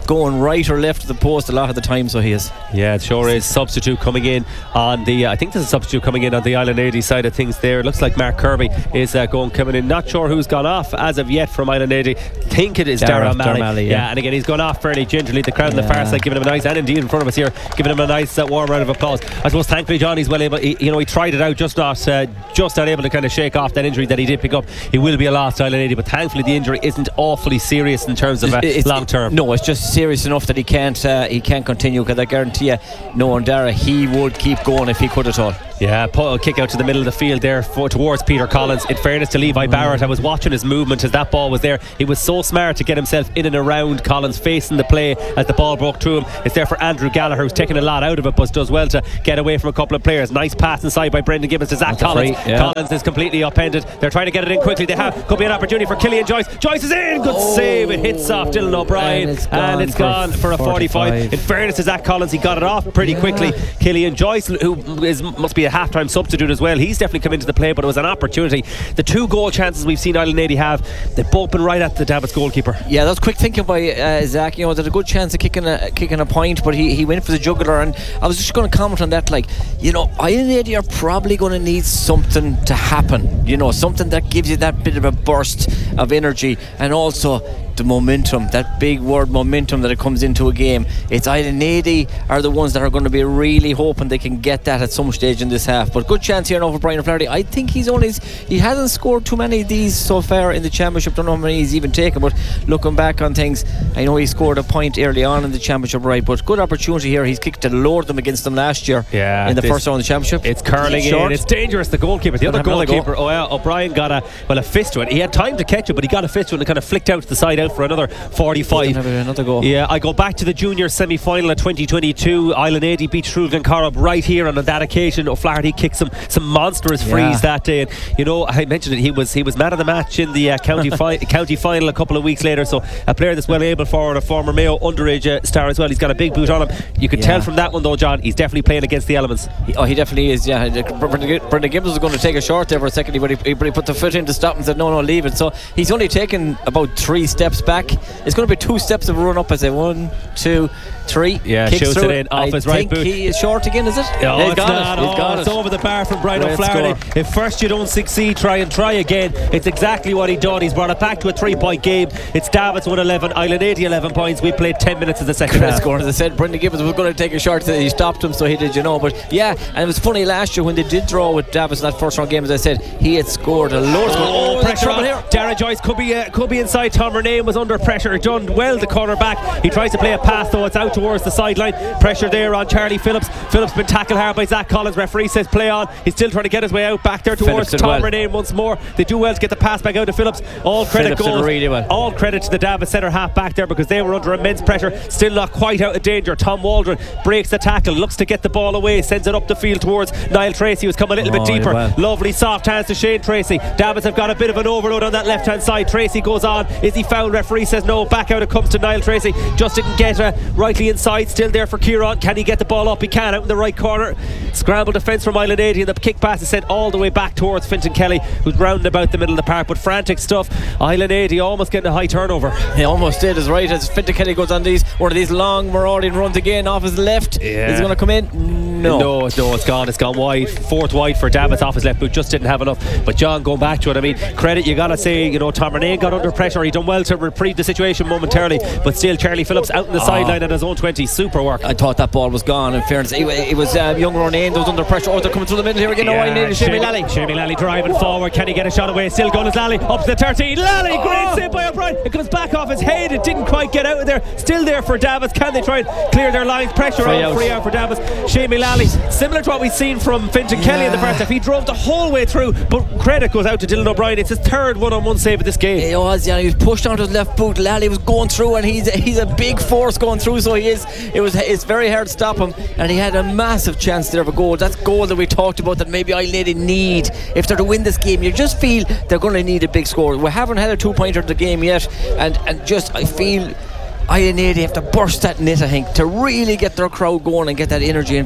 going right or left of the post a lot of the time, so he is. Yeah, it sure is. Substitute coming in on the, uh, I think there's a substitute coming in on the Island eighty side of things there. It looks like Mark Kirby is uh, going coming in. Not sure who's gone off as of yet from Island eighty. Think it is Darragh O'Malley. O'Malley, yeah. yeah. and again, he's gone off fairly gingerly. The crowd on the far side giving him a nice, and indeed in front of us here, giving him a nice uh, warm round of applause. I suppose thankfully John, he's well able, he, you know, he tried it out, just not uh, just not able to kind of shake off that injury that he did pick up. He will be a lost Island eighty, but thankfully the injury isn't awfully serious in terms of uh, long term. No, it's just serious enough that he can't uh, he can't continue, because I guarantee you, knowing Darragh, he would keep going if he could at all. Yeah, put a kick out to the middle of the field there for, towards Peter Collins. In fairness to Levi Barrett, I was watching his movement as that ball was there. He was so smart to get himself in and around Collins, facing the play as the ball broke through him. It's there for Andrew Gallagher, who's taking a lot out of it, but does well to get away from a couple of players. Nice pass inside by Brendan Gibbons to Zach Collins. Free, yeah. Collins is completely upended. They're trying to get it in quickly. They have. Could be an opportunity for Killian Joyce. Joyce is in. Good oh. save. It hits off Dylan O'Brien, and it's gone, and it's for, gone for a forty-five. forty-five. In fairness to Zach Collins, he got it off pretty yeah. quickly. Killian Joyce, who is must be a half-time substitute as well, he's definitely come into the play, but it was an opportunity. The two goal chances we've seen Island eighty have, they've both been right at the Davit's goalkeeper. Yeah, that was quick thinking by uh, Zach. You know, there's a good chance of kicking a kicking a point, but he, he went for the jugular. And I was just going to comment on that, like, you know, Island eighty are probably going to need something to happen, you know, something that gives you that bit of a burst of energy, and also the momentum, that big word momentum that it comes into a game. It's Island eighty are the ones that are going to be really hoping they can get that at some stage in this half. But good chance here now for Brian O'Flaherty. I think he's only he hasn't scored too many of these so far in the championship. Don't know how many he's even taken, but looking back on things, I know he scored a point early on in the championship, right? But good opportunity here. He's kicked to lower them against them last year yeah, in the first round of the championship. It's curling in. It's dangerous. The goalkeeper, the other goalkeeper, oh yeah, O'Brien got a well a fist to it. He had time to catch it, but he got a fist to it and kind of flicked out to the side out for another forty-five. Another goal. Yeah, I go back to the junior semi-final of twenty twenty-two. Island eighty beat Shrewd Glencorrib right here, and on that occasion O'Flaherty kicked some some monstrous frees yeah. that day. And you know, I mentioned it. He was he was man of the match in the uh, county fi- county final a couple of weeks later. So a player that's well able for a former Mayo underage uh, star as well. He's got a big boot on him. You could yeah. tell from that one though, John, he's definitely playing against the elements. He, oh, he definitely is. Yeah, Brendan Gibbons was going to take a short there for a second, but he, he put the foot in to stop and said no, no, leave it. So he's only taken about three steps back. It's going to be two steps of a run up. I say one, two, three. Yeah, kicks shoots through it in off I his right boot. I think he is short again, is it? Oh, yeah, he's it's got not. it. He's oh, got it's it. over the bar from Brian Great O'Flaherty. score. If first you don't succeed, try and try again. It's exactly what he done. He's brought it back to a three-point game. It's Davit's one eleven, Island eighty eleven points. We played ten minutes in the second half. Score, as I said, Brendan Gibbons was going to take a shot. He stopped him, so he did, you know. But yeah, and it was funny last year when they did draw with Davis in that first round game. As I said, he had scored a load of oh, oh, pressure on here. Darren Joyce could be uh, could be inside. Tom Renane was under pressure. Done well, the corner back. He tries to play a pass though. It's out towards the sideline. Pressure there on Charlie Phillips. Phillips been tackled hard by Zach Collins. Referee says play on. He's still trying to get his way out back there towards Tom well. Renane once more. They do well to get the pass back out to Phillips. All credit Phillips goes. Really well. All credit to the Davis centre half back there, because they were under immense pressure. Still not quite out of danger. Tom Waldron breaks the tackle, looks to get the ball away, sends it up the field towards Niall Tracy, who's come a little oh, bit deeper. Well. Lovely soft hands to Shane Tracy. Davis have got a bit of an overload on that left hand side. Tracy goes on. Is he fouled? Referee says no. Back out it comes to Niall Tracy. Just didn't get uh, rightly inside. Still there for Kieran. Can he get the ball up? He can, out in the right corner. Scramble defence from Island eighty, and the kick pass is sent all the way back towards Fintan Kelly, who's round about the middle of the park. But frantic stuff. Island eighty almost getting a high turnover. He almost did, is right, as Fintan Kelly goes on these one of these long marauding runs again off his left. Yeah. Is he going to come in? No. No, no, it's gone. It's gone wide. Fourth wide for Davis off his left boot. Just didn't have enough. But John, going back to it, I mean, credit, you gotta say, you know, Tom Renane got under pressure. He done well to reprieve the situation momentarily, but still Charlie Phillips out in the oh. sideline at his own twenty. Super work. I thought that ball was gone, in fairness. It, it was um, young Renane that was under pressure. Oh, they're coming through the middle here again. Yeah, oh, I needed Shamie Lally. Shamie Lally driving forward. Can he get a shot away? Still going as Lally up to the thirteen. Lally, oh. great save by O'Brien. It comes back off his head. It didn't quite get out of there. Still there for Davis. Can they try and clear their lines? Pressure free on, out. free out for Davis. Shamie Lally, similar to what we've seen from Fintan yeah. Kelly in the first half. He drove the whole way through, but credit goes out to Dylan O'Brien. It's his third one-on-one save of this game. He was, yeah. He was pushed onto his left boot. Lally was going through, and he's he's a big force going through. So he is. It was. It's very hard to stop him, and he had a massive chance there of a goal. That's goal that we talked about that maybe Island eighty need if they're to win this game. You just feel they're going to need a big score. We haven't had a two-pointer in the game yet, and and just I feel Island eighty have to burst that net, I think, to really get their crowd going and get that energy into them.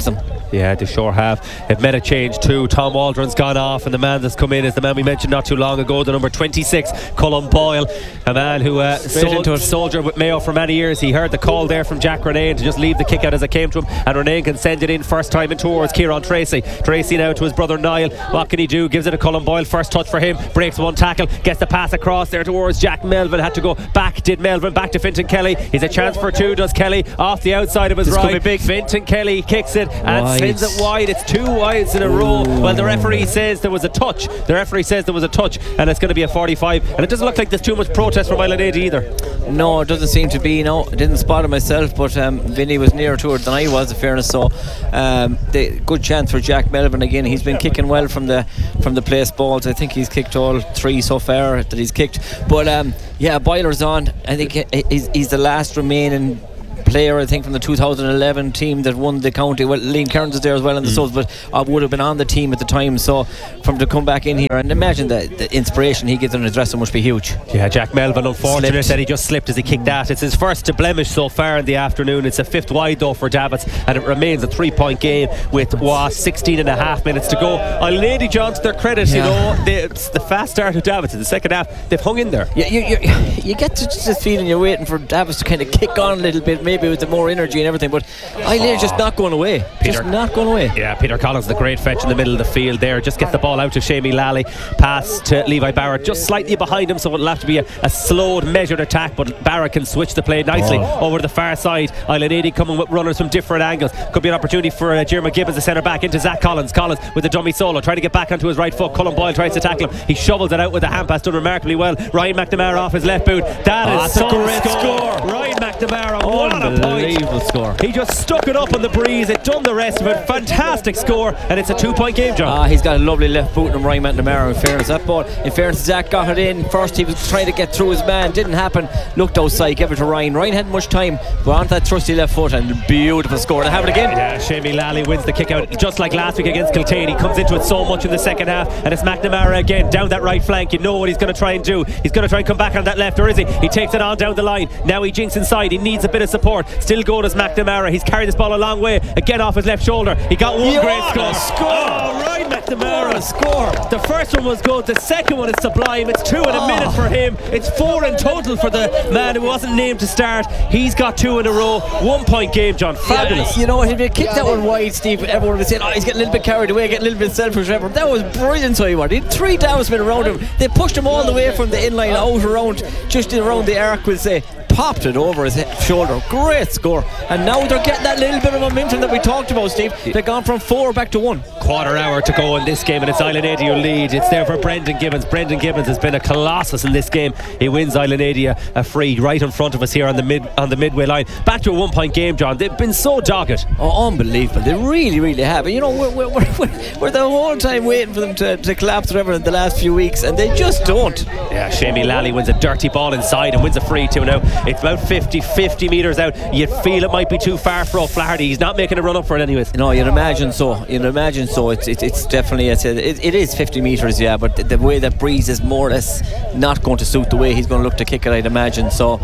Yeah, they sure have. They've made a change too. Tom Waldron's gone off, and the man that's come in is the man we mentioned not too long ago, the number twenty-six, Colm Boyle, a man who uh, sol- soldiered with Mayo for many years. He heard the call there from Jack Renane to just leave the kick out as it came to him, and Renane can send it in first time in towards Kieran Tracy. Tracy now to his brother Niall. What can he do? Gives it to Colm Boyle. First touch for him. Breaks one tackle. Gets the pass across there towards Jack Melvin. Had to go back. Did Melvin back to Fintan Kelly. He's a chance for two. Does Kelly off the outside of his This right? could be big. Fintan Kelly kicks it and Wide. sends it wide. It's two wides in a row. Well, the referee says there was a touch. The referee says there was a touch, and it's going to be a forty-five. And it doesn't look like there's too much protest from Island eighty either. No, it doesn't seem to be. No, I didn't spot it myself, but um, Vinny was nearer to it than I was, in fairness. So, um, the, good chance for Jack Melvin again. He's been kicking well from the from the place balls. I think he's kicked all three so far that he's kicked. But um, yeah, Boiler's on. I think he's, he's the last remaining player, I think, from the two thousand eleven team that won the county. Well, Liam Kearns is there as well in the mm. subs, but I would have been on the team at the time. So for him to come back in here, and imagine the, the inspiration he gives in his dressing must be huge. Yeah, Jack Melvin, unfortunate Slipped. that he just slipped as he kicked that. It's his first to blemish so far in the afternoon. It's a fifth wide though for Davits, and it remains a three point game with what, sixteen and a half minutes to go. I'll Lady John to their credit, yeah. you know, they, it's the fast start of Davits in the second half. They've hung in there. Yeah, you, you, you get to just this feeling you're waiting for Davits to kind of kick on a little bit, maybe with the more energy and everything, but Eileen just not going away. Peter, just not going away. Yeah, Peter Collins, the great fetch in the middle of the field there, just gets the ball out to Shamey Lally, pass to Levi Barrett, just slightly behind him, so it'll have to be a, a slowed, measured attack, but Barrett can switch the play nicely oh. over to the far side. Island eighty coming with runners from different angles. Could be an opportunity for uh, Jeremy Gibbons, the centre back, into Zach Collins. Collins with a dummy solo, trying to get back onto his right foot. Colm Boyle tries to tackle him. He shovels it out with a hand pass, done remarkably well. Ryan McNamara off his left boot. That oh, is that's a great score. score. Ryan McNamara, what a point. Unbelievable score. He just stuck it up on the breeze. It done the rest of it. Fantastic score, and it's a two-point game, John. Ah, he's got a lovely left boot in Ryan McNamara. In fairness, that ball. In fairness, Zach got it in first. He was trying to get through his man. Didn't happen. Looked outside. Gave it to Ryan. Ryan hadn't much time, but on that trusty left foot, and beautiful score. To have it again. Yeah, Shamey Lally wins the kick out, just like last week against Kiltane. He comes into it so much in the second half, and it's McNamara again down that right flank. You know what he's going to try and do. He's going to try and come back on that left, or is he? He takes it on down the line. Now he jinks inside. He needs a bit of support. Still going as McNamara. He's carried this ball a long way. Again off his left shoulder. He got one Yo, great score. score. Oh, Ryan McNamara. Score. The first one was good. The second one is sublime. It's two in a oh. minute for him. It's four in total for the man who wasn't named to start. He's got two in a row. One point game, John. Fabulous. Yeah, you know what? If you kicked that one wide, Steve, everyone would say, oh, he's getting a little bit carried away, getting a little bit selfish. Whatever. That was brilliant. So he was. He had three Dowsmen around him. They pushed him all the way from the inline out around, just around the arc, we'll say. Popped it over his head, shoulder. Great score. And now they're getting that little bit of momentum that we talked about, Steve. They've gone from four back to one. Quarter hour to go in this game, and it's Island eighty who lead. It's there for Brendan Gibbons. Brendan Gibbons has been a colossus in this game. He wins Island eighty a, a free right in front of us here on the mid on the midway line. Back to a one point game, John. They've been so dogged. Oh, unbelievable. They really, really have. And you know, we're, we're, we're, we're the whole time waiting for them to, to collapse whatever in the last few weeks, and they just don't. Yeah, Shamey Lally wins a dirty ball inside and wins a free too now. It's about fifty, fifty metres out. You'd feel it might be too far for O'Flaherty. He's not making a run up for it anyways. No, you'd imagine so. You'd imagine so. It's it, it's definitely it's a, it, it is fifty metres, yeah. But the, the way that breeze is more or less not going to suit the way he's going to look to kick it, I'd imagine. So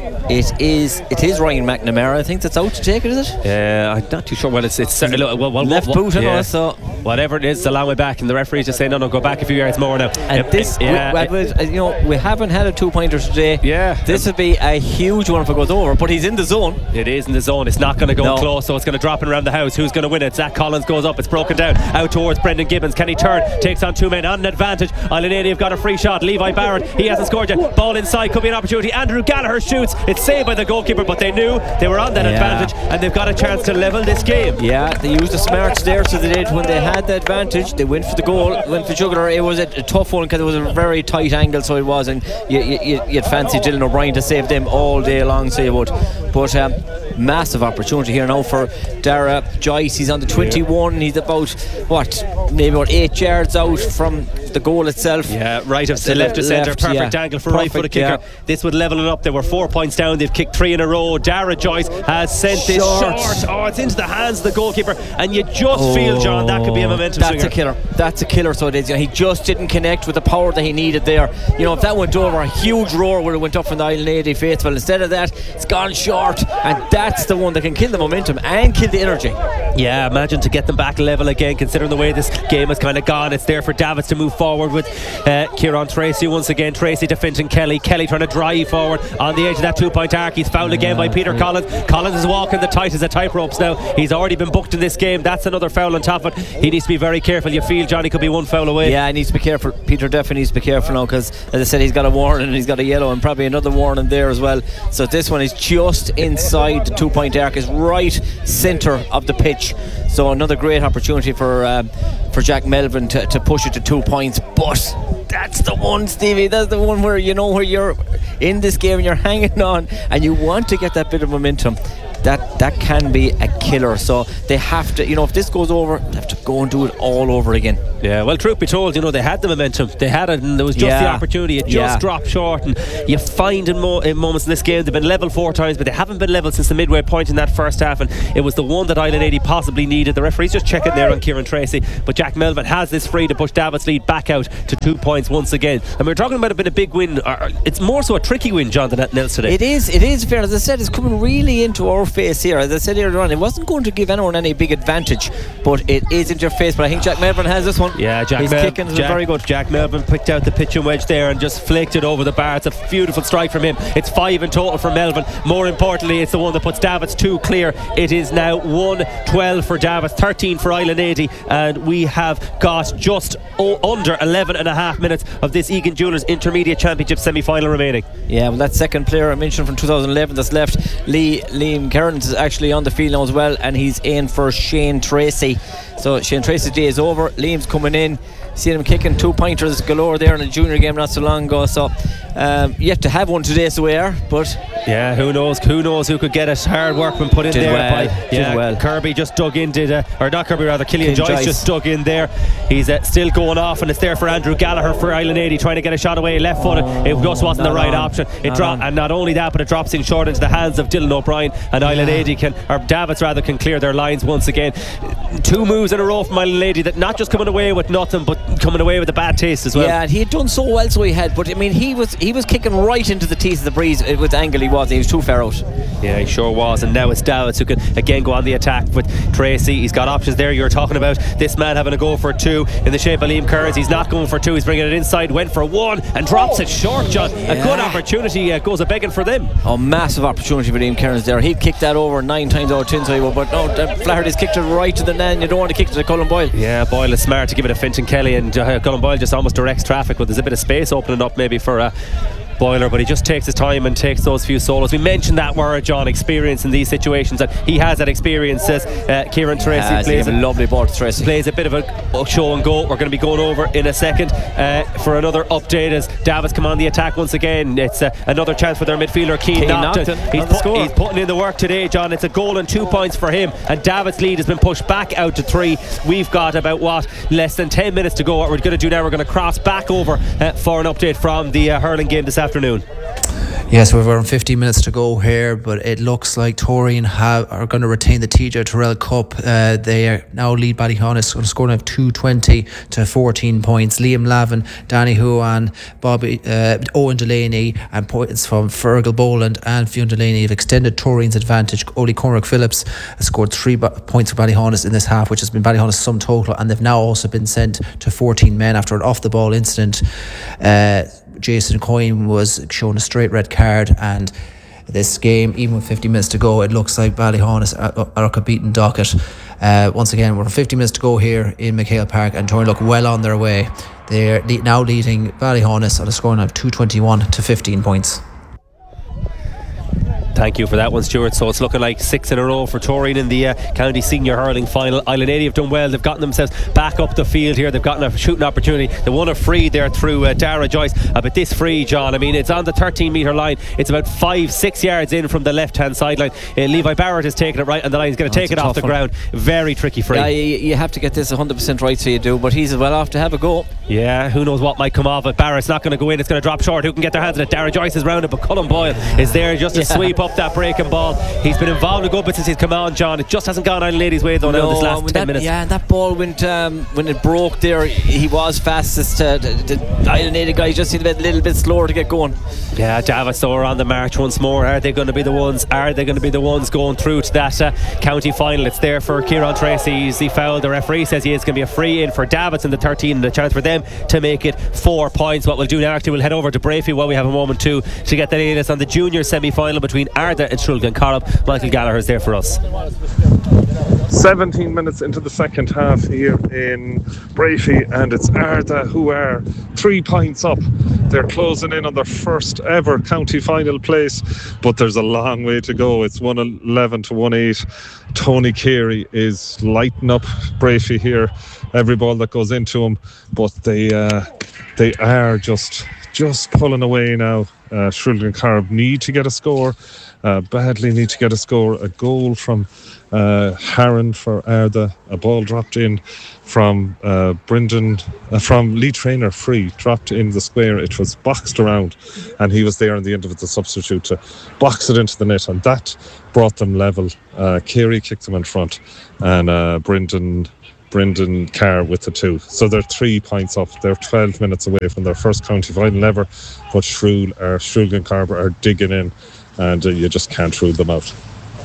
it is it is Ryan McNamara, I think, that's out to take it, is it? Yeah, I'm not too sure. Well, it's it's certainly well, well, left what, boot, yeah. know, so whatever it is, it's a long way back, and the referee's just saying, no, no, go back a few yards more now. And it, this, it, yeah, we, we, you know, we haven't had a two-pointer today. Yeah, this would be a huge one if it goes over. But he's in the zone. It is in the zone. It's not going to go no. close, so it's going to drop in around the house. Who's going to win it? Zach Collins goes up. It's broken down out towards Brendan Gibbons. Can he turn? Takes on two men on an advantage. Island eighty have got a free shot. Levi Barrett, he hasn't scored yet. Ball inside, could be an opportunity. Andrew Gallagher shoots. It's saved by the goalkeeper, but they knew they were on that yeah. advantage, and they've got a chance to level this game. Yeah, they used the smarts there, so they did. When they had the advantage, they went for the goal, went for jugular. It was a, a tough one because it was a very tight angle, so it was, and you, you, you'd fancy Dylan O'Brien to save them all day long, so you would. But um, massive opportunity here now for Dara Joyce. He's on the twenty-one. He's about what, maybe about eight yards out from the goal itself. Yeah, right of the left of centre. Perfect yeah. angle for right footed kicker. Yeah. This would level it up. They were four points down down. They've kicked three in a row. Dara Joyce has sent this Short. short. Oh, it's into the hands of the goalkeeper, and you just Oh, feel, John, that could be a momentum That's swinger. a killer. That's a killer. So it is. You know, he just didn't connect with the power that he needed there. You know, if that went over, a huge roar would have went up from the Island eighty faithful. Instead of that, it's gone short, and that's the one that can kill the momentum and kill the energy. Yeah, imagine to get them back level again, considering the way this game has kind of gone. It's there for Davids to move forward with uh, Kieran Tracy once again. Tracy to Fintan Kelly. Kelly trying to drive forward on the edge of that two-point arc. He's fouled again by Peter Collins. Collins is walking the tight as a tight ropes now. He's already been booked in this game. That's another foul on top of it. He needs to be very careful. You feel, Johnny, could be one foul away. Yeah, he needs to be careful. Peter definitely needs to be careful now, because as I said, he's got a warning and he's got a yellow and probably another warning there as well. So this one is just inside the two-point arc, is right centre of the pitch. So another great opportunity for um, for Jack Melvin to, to push it to two points. But that's the one, Stevie. That's the one where you know where you're in this game and you're hanging on and you want to get that bit of momentum. That that can be a killer. So they have to, you know, if this goes over, they have to go and do it all over again. Yeah, well, truth be told, you know, they had the momentum. They had it, and there was just Yeah. the opportunity. It just Yeah. dropped short. And you find in, mo- in moments in this game, they've been level four times, but they haven't been level since the midway point in that first half. And it was the one that Island eighty possibly needed. The referee's just checking there on Kieran Tracy. But Jack Melvin has this free to push Davids' lead back out to two points once again. And we're talking about it being a big win. Or it's more so a tricky win, John, than anything else today. It is, it is fair. As I said, it's coming really into our face here. As I said earlier on, it wasn't going to give anyone any big advantage, but it is into your face. But I think Jack Melvin has this one. Yeah, Jack He's Mel- kicking it Jack, very good. Jack Melvin picked out the pitching wedge there and just flicked it over the bar. It's a beautiful strike from him. It's five in total for Melvin. More importantly, it's the one that puts Davids two clear. It is now one twelve for Davids, thirteen for Island eighty, and we have got just oh, under eleven and a half minutes of this Egan Jewelers Intermediate Championship semi-final remaining. Yeah, well, that second player I mentioned from two thousand eleven that's left, Lee Liam Kearns, is actually on the field now as well, and he's in for Shane Tracy. So Shane Tracy's day is over. Liam's coming in. Seen him kicking two pointers galore there in a junior game not so long ago. So um, yet to have one today, so we are. But yeah, who knows? Who knows who could get it? Hard workman put in Did there. well, by, did yeah, well. Kirby just dug in, did uh, or not Kirby rather, Killian Killian Joyce, Joyce. just dug in there. He's uh, still going off, and it's there for Andrew Gallagher for Island eighty, trying to get a shot away, left footed. It just wasn't the not right on. option. It Not dropped, on. and not only that, but it drops in short into the hands of Dylan O'Brien, and Island eighty can, or Davids rather, can clear their lines once again. Two moves in a row from Island eighty that not just coming away with nothing, but coming away with a bad taste as well. yeah, and he had done so well, so he had. But I mean, he was he was kicking right into the teeth of the breeze with the angle he was. He was too far out. Yeah, he sure was. And now it's Davids who can again go on the attack with Tracy. He's got options there. You're talking about this man having a go for two in the shape of Liam Kearns. He's not going for two. He's bringing it inside. Went for one and drops it short, John. Yeah. A good opportunity uh, goes a begging for them. Oh, massive opportunity for Liam Kearns there. He'd kicked that over nine times out of ten, so he would, but no, Flaherty's kicked it right to the net. You don't want to kick it to Colin Boyle. Yeah, Boyle is smart to give it to Fintan Kelly, and uh, Colin Boyle just almost directs traffic, but there's a bit of space opening up maybe for uh, Boiler, but he just takes his time and takes those few solos. We mentioned that word, John, experience in these situations, and he has that experience, says uh, Kieran Tracy. Has, plays he a a lovely ball to Tracy. Plays a bit of a show and go. We're going to be going over in a second uh, for another update as Davids come on the attack once again. It's uh, another chance for their midfielder, Keane Keane Naughton. Naughton He's, on the put, score. he's putting in the work today, John. It's a goal and two points for him, and Davids' lead has been pushed back out to three. We've got about, what, less than ten minutes to go. What we're going to do now, we're going to cross back over uh, for an update from the uh, hurling game this afternoon. Yes, we've around fifteen minutes to go here, but it looks like Toreen have, are going to retain the T J Tyrrell Cup. Uh, they are now lead Ballyhonus on a score of two twenty to fourteen points. Liam Lavin, Danny Huan, Bobby uh, Owen Delaney, and points from Fergal Boland and Fionn Delaney have extended Toreen's advantage. Oli Cormac Phillips has scored three ba- points for Ballyhonus in this half, which has been Ballyhonus' sum total, and they've now also been sent to fourteen men after an off-the-ball incident. Uh, Jason Coyne was shown a straight red card, and this game, even with fifty minutes to go, it looks like Ballyhonus are a beaten docket. Uh, once again, we're fifty minutes to go here in McHale Park, and Torrey look well on their way. They're le- now leading Ballyhonus on a scoring of two twenty-one to fifteen points. Thank you for that one, Stuart. So it's looking like six in a row for Toreen in the uh, County Senior Hurling Final. Island eighty have done well. They've gotten themselves back up the field here. They've gotten a shooting opportunity. They won a free there through uh, Dara Joyce. Uh, but this free, John, I mean, it's on the thirteen metre line. It's about five, six yards in from the left-hand sideline. Uh, Levi Barrett is taking it right on the line. He's going to Oh, take it off the one. ground. Very tricky free. Yeah, you, you have to get this one hundred percent right, so you do. But he's well off to have a go. Yeah, who knows what might come off it. Barrett's not going to go in. It's going to drop short. Who can get their hands on it? Dara Joyce is round it, but Cullen Boyle is there just to Yeah. sweep up that breaking ball. He's been involved a good bit since he's come on, John. It just hasn't gone Island Ladies' way though now No, this last when ten that, minutes. Yeah, and that ball went um, when it broke there. He was fastest. Uh, the, the Island eighty guys just seemed a bit, little bit slower to get going. Yeah, Davos are on the march once more. Are they going to be the ones? Are they going to be the ones going through to that uh, county final? It's there for Kieran Tracy. He's the foul. The referee says he is going to be a free in for Davos in the thirteen, and a chance for them to make it four points. What we'll do now, actually, we'll head over to Brafey while we have a moment too to get the latest on the junior semi-final between Arda and Shulgan Corrup. Michael Gallagher is there for us. seventeen minutes into the second half here in Brafey, and it's Arda who are three points up. They're closing in on their first ever county final place, but there's a long way to go. It's one eleven to one eight. Tony Carey is lighting up Brafey here, every ball that goes into him, but they uh, they are just just pulling away now. uh, Shulgan Corrup need to get a score, uh, badly need to get a score. A goal from uh, Harron for Arda, a ball dropped in from uh, Brendan, uh, from Lee Traynor, free, dropped in the square. It was boxed around, and he was there on the end of it, the substitute, to box it into the net, and that brought them level. Uh, Carey kicked them in front, and uh, Brendan Brendan Carr with the two. So they're three points up. They're twelve minutes away from their first county final ever, but Shrew, or Shulgan Corrup are digging in, and uh, you just can't rule them out.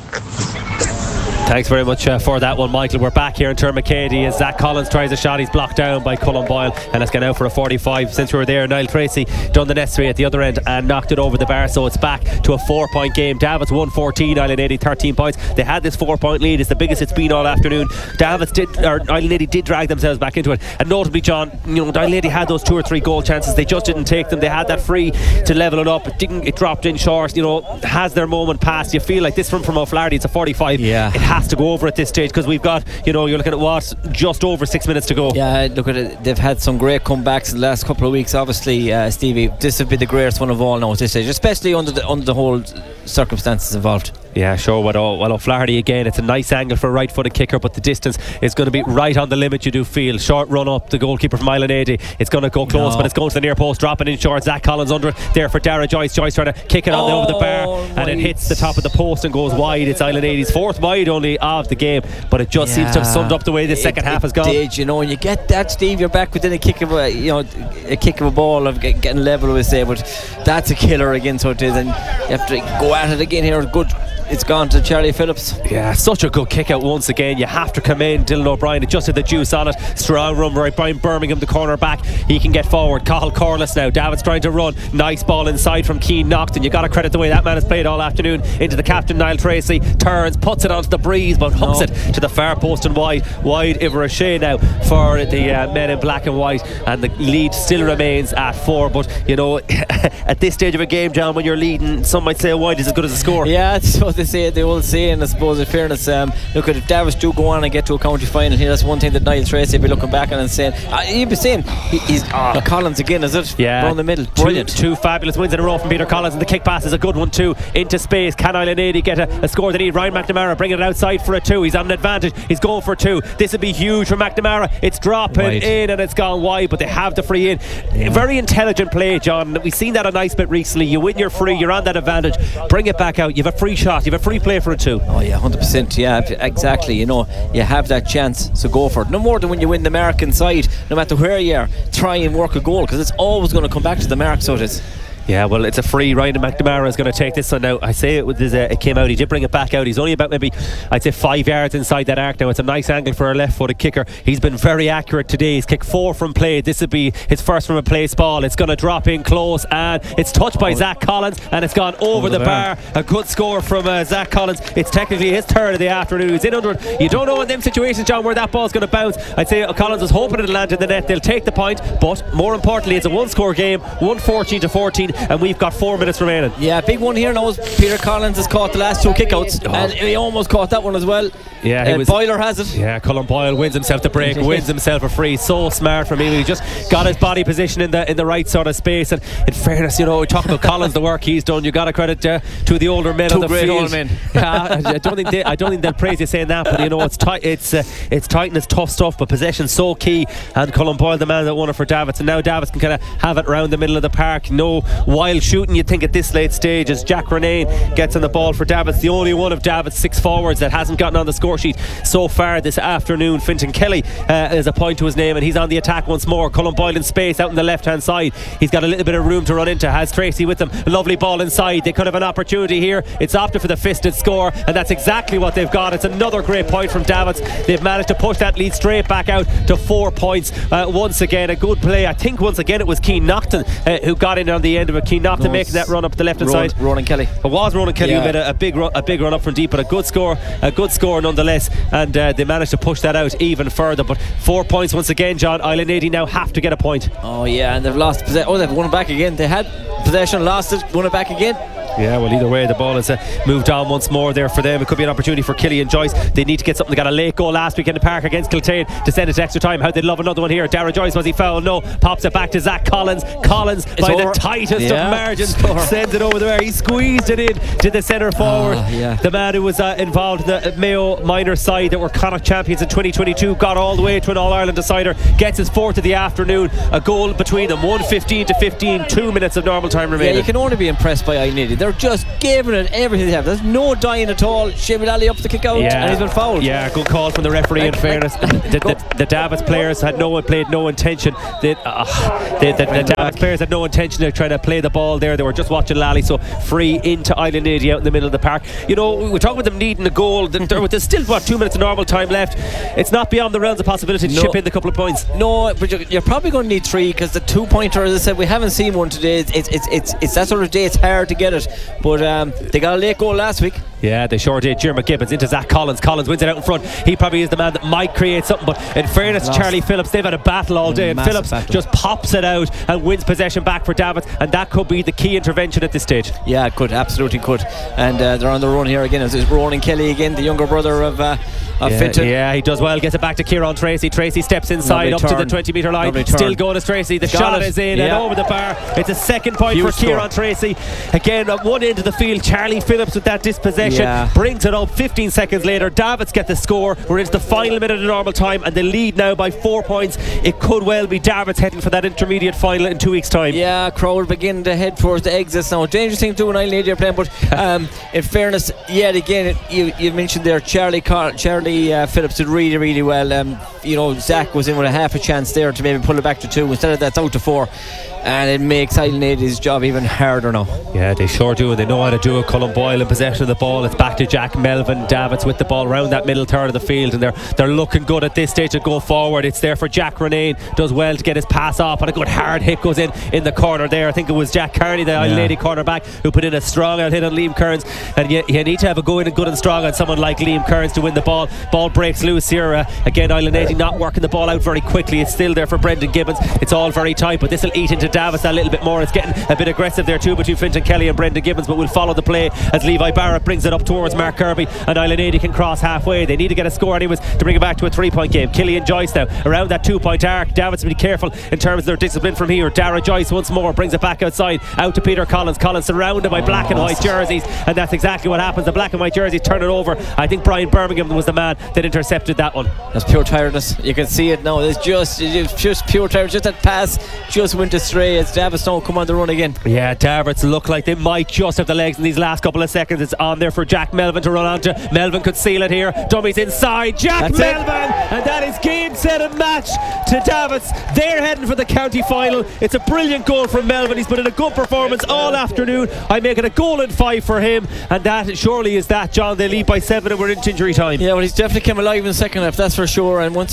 Thanks very much uh, for that one, Michael. We're back here in Termacady as Zach Collins tries a shot. He's blocked down by Cullen Boyle, and it's gone out for a forty-five. Since we were there, Niall Tracy done the necessary at the other end and knocked it over the bar, so it's back to a four point game. Davos one fourteen, Island eighty thirteen points. They had this four point lead. It's the biggest it's been all afternoon. Davos did, or Island eighty did drag themselves back into it, and notably, John, you know, Island eighty had those two or three goal chances. They just didn't take them. They had that free to level it up. It didn't. It dropped in short. You know, has their moment passed? You feel like this from from O'Flaherty. It's a forty-five. Yeah, it has to go over at this stage, because we've got, you know, you're looking at what, just over six minutes to go. Yeah, look at it. They've had some great comebacks in the last couple of weeks. Obviously, uh, Stevie, this would be the greatest one of all now at this stage, especially under the under the whole circumstances involved. Yeah, sure. Well, well, O'Flaherty again. It's a nice angle for a right-footed kicker, but the distance is going to be right on the limit. You do feel short run up. The goalkeeper from Island eighty. It's going to go close, No. but it's going to the near post, dropping in short. Zach Collins under it there for Dara Joyce. Joyce trying to kick it on Oh, over the bar, and it hits the top of the post and goes wide. It's Island eighty's fourth wide only of the game, but it just seems to have summed up the way the second it, half it has gone. Did, you know, and you get that, Steve, you're back within a kick of a, you know, a kick of a ball of get, getting level with, say, but that's a killer again. So it is, and you have to go at it again here. Good. It's gone to Charlie Phillips. Yeah, such a good kick out once again. You have to commend Dylan O'Brien. It just had the juice on it. Strong run right. Brian Birmingham, the corner back. He can get forward. Cathal Corliss now. David's trying to run. Nice ball inside from Keane Knocked, and you got to credit the way that man has played all afternoon into the captain, Niall Tracy. Turns, puts it onto the breeze, but hooks No. it to the far post and wide. Wide Iverachet now for the uh, men in black and white, and the lead still remains at four. But you know, at this stage of a game, John, when you're leading, some might say a wide is as good as a score. Yeah, that's what they say. They all say, and I suppose in fairness, um, look at if Davos do go on and get to a county final here, that's one thing that Niall Tracy will be looking back on and saying, uh, he'll be saying he, he's uh, Collins again, is it? Yeah, down the middle, two, brilliant. two fabulous wins in a row from Peter Collins, and the kick pass is a good one too into space. Can Island eighty get a, a score they need? Ryan McNamara bringing it outside for a two. He's on an advantage. He's going for two. This would be huge for McNamara. It's dropping Wide. in and it's gone wide, but they have the free in. Yeah. Very intelligent play, John. We've seen that a nice bit recently. You win your free, you're on that advantage. Bring it back out. You have a free shot. You have a free play for a two. Oh yeah, one hundred percent. Yeah, exactly. You know, you have that chance, so go for it. No more than when you win the American side, no matter where you are, try and work a goal, because it's always going to come back to the mark. So it is. Yeah, well, it's a free. Ryan McNamara is going to take this one now. I say it, with this, uh, it came out. He did bring it back out. He's only about maybe, I'd say, five yards inside that arc now. It's a nice angle for a left-footed kicker. He's been very accurate today. He's kicked four from play. This would be his first from a place ball. It's going to drop in close, and it's touched by oh. Zach Collins, and it's gone over, over the, the bar. bar. A good score from uh, Zach Collins. It's technically his third of the afternoon. He's in under it. You don't know in them situations, John, where that ball's going to bounce. I'd say Collins was hoping it'll land in the net. They'll take the point, but more importantly, it's a one-score game. one fourteen to fourteen. lead, and we've got four minutes remaining. Yeah, big one here now is Peter Collins has caught the last two kickouts, oh. and he almost caught that one as well. Yeah, he uh, was, Boyler has it. Yeah, Colin Boyle wins himself the break, wins himself a free. So smart from him. He just got his body position in the in the right sort of space. And in fairness, you know, we talk about Collins, the work he's done. You got to credit uh, to the older men Two on the great field. old men. uh, I don't think they, I don't think they'll praise you saying that, but you know, it's tight. It's uh, it's tight and it's tough stuff. But possession so key. And Colin Boyle, the man that won it for Davits, and now Davits can kind of have it around the middle of the park. No wild shooting. You'd think at this late stage as Jack Renane gets on the ball for Davits, the only one of Davits' six forwards that hasn't gotten on the score sheet so far this afternoon. Fintan Kelly uh, is a point to his name, and he's on the attack once more. Colin Boyle in space out in the left hand side. He's got a little bit of room to run into. Has Tracy with him. A lovely ball inside. They could have an opportunity here. It's opted for the fisted score, and that's exactly what they've got. It's another great point from Davits. They've managed to push that lead straight back out to four points. Uh, once again, a good play. I think once again it was Keane Naughton uh, who got in on the end of it. Keane Naughton no, making that run up the left hand side. Ronan Kelly. It was Ronan Kelly yeah. who made a, a big run, a big run up from deep, but a good score, a good score nonetheless. And uh, they managed to push that out even further. But four points once again, John. Island eighty now have to get a point. Oh yeah, and they've lost possession. Oh, they've won it back again. They had possession, lost it, won it back again. Yeah, well, either way, the ball has uh, moved on once more there for them. It could be an opportunity for Killian Joyce. They need to get something. They got a late goal last week in the park against Kiltane to send it to extra time. How'd they love another one here? Dara Joyce, was he fouled? No. Pops it back to Zach Collins. Collins, it's by over. the tightest yeah, of margins, sends it over there. He squeezed it in to the centre forward. Oh, yeah. The man who was uh, involved in the Mayo minor side that were Connacht champions in twenty twenty-two, got all the way to an All-Ireland decider, gets his fourth of the afternoon. A goal between them, one fifteen to fifteen, two minutes of normal time remaining. Yeah, you can only be impressed by Island. They're just giving it everything they have. There's no dying at all. Shimon Ali up the kick out, yeah. and he's been fouled. Yeah, good call from the referee. Like, in fairness, like, the, the, the Davits players had no one played no intention. They, uh, they, the, the, the Davits players had no intention of trying to play the ball there. They were just watching Lally, so free into Island eighty out in the middle of the park. You know, we're talking about them needing a goal. There's still what two minutes of normal time left. It's not beyond the realms of possibility to no. chip in the couple of points. No, but you're, you're probably going to need three because the two pointer, as I said, we haven't seen one today. It's it's it's it's, it's that sort of day. It's hard to get it, but um, they got a late goal last week. Yeah, they sure did. Jeremy Gibbons into Zach Collins. Collins wins it out in front. He probably is the man that might create something, but in fairness, Lost. Charlie Phillips, they've had a battle all day, and Massive Phillips battle. just pops it out and wins possession back for Davits, and that could be the key intervention at this stage. Yeah, it could, absolutely could. And uh, they're on the run here again. It's Ronan Kelly again, the younger brother of uh, of yeah, Fintan. Yeah, he does well. Gets it back to Kieran Tracy. Tracy steps inside Lovely up turn. to the twenty metre line. Lovely Still turn. going as Tracy. The Got shot it. is in yeah. and over the bar. It's a second point Huge for Kieran score. Tracy. Again, at one end of the field, Charlie Phillips with that dispossession yeah. brings it up. fifteen seconds later, Davits get the score. We're into the final minute of normal time, and they lead now by four points. It could well be Davits heading for that intermediate final in two weeks' time. Yeah, crowd beginning to head towards the exits now. Dangerous thing to do when I laid your playing, but um, in fairness, yet again, you you mentioned there Charlie Car- Charlie uh, Phillips did really really well. Um, you know, Zach was in with a half a chance there to maybe pull it back to two. Instead of that's out to four, and it makes Island eighty's job even harder now. Yeah, they sure do, and they know how to do it. Colin Boyle in possession of the ball. It's back to Jack Melvin. Davits with the ball around that middle third of the field, and they're they're looking good at this stage to go forward. It's there for Jack Renane. Does well to get his pass off, and a good hard hit goes in in the corner there. I think it was Jack Carney, the yeah. Island Lady cornerback, who put in a strong out hit on Liam Kearns. And you, you need to have a go in and good and strong on someone like Liam Kearns to win the ball. Ball breaks loose here. Uh, again, Island eighty not working the ball out very quickly. It's still there for Brendan Gibbons. It's all very tight, but this will eat into Davits a little bit more. It's getting a bit aggressive there too between Fintan Kelly and Brendan Gibbons, but we'll follow the play as Levi Barrett brings it up towards Mark Kirby, and Island eighty can cross halfway. They need to get a score anyways to bring it back to a three point game. Killian Joyce now around that two point arc. Davits will be careful in terms of their discipline from here. Dara Joyce once more brings it back outside out to Peter Collins. Collins surrounded by black and white jerseys, and that's exactly what happens. The black and white jerseys turn it over. I think Brian Birmingham was the man that intercepted that one. That's pure tiredness. You can see it now. It's just it's just pure tiredness. Just that pass just went astray. It's Davits don't come on the run again. Yeah, Davits look like they might just have the legs in these last couple of seconds. It's on there for Jack Melvin to run onto. Melvin could seal it here. Dummies inside. Jack That's Melvin, it. And that is game, set and match to Davits. They're heading for the county final. It's a brilliant goal from Melvin. He's put in a good performance all afternoon. I make it a goal and five for him, and that surely is that, John. They lead by seven and we're into injury time. Yeah, well, he's definitely came alive in the second half, that's for sure. And once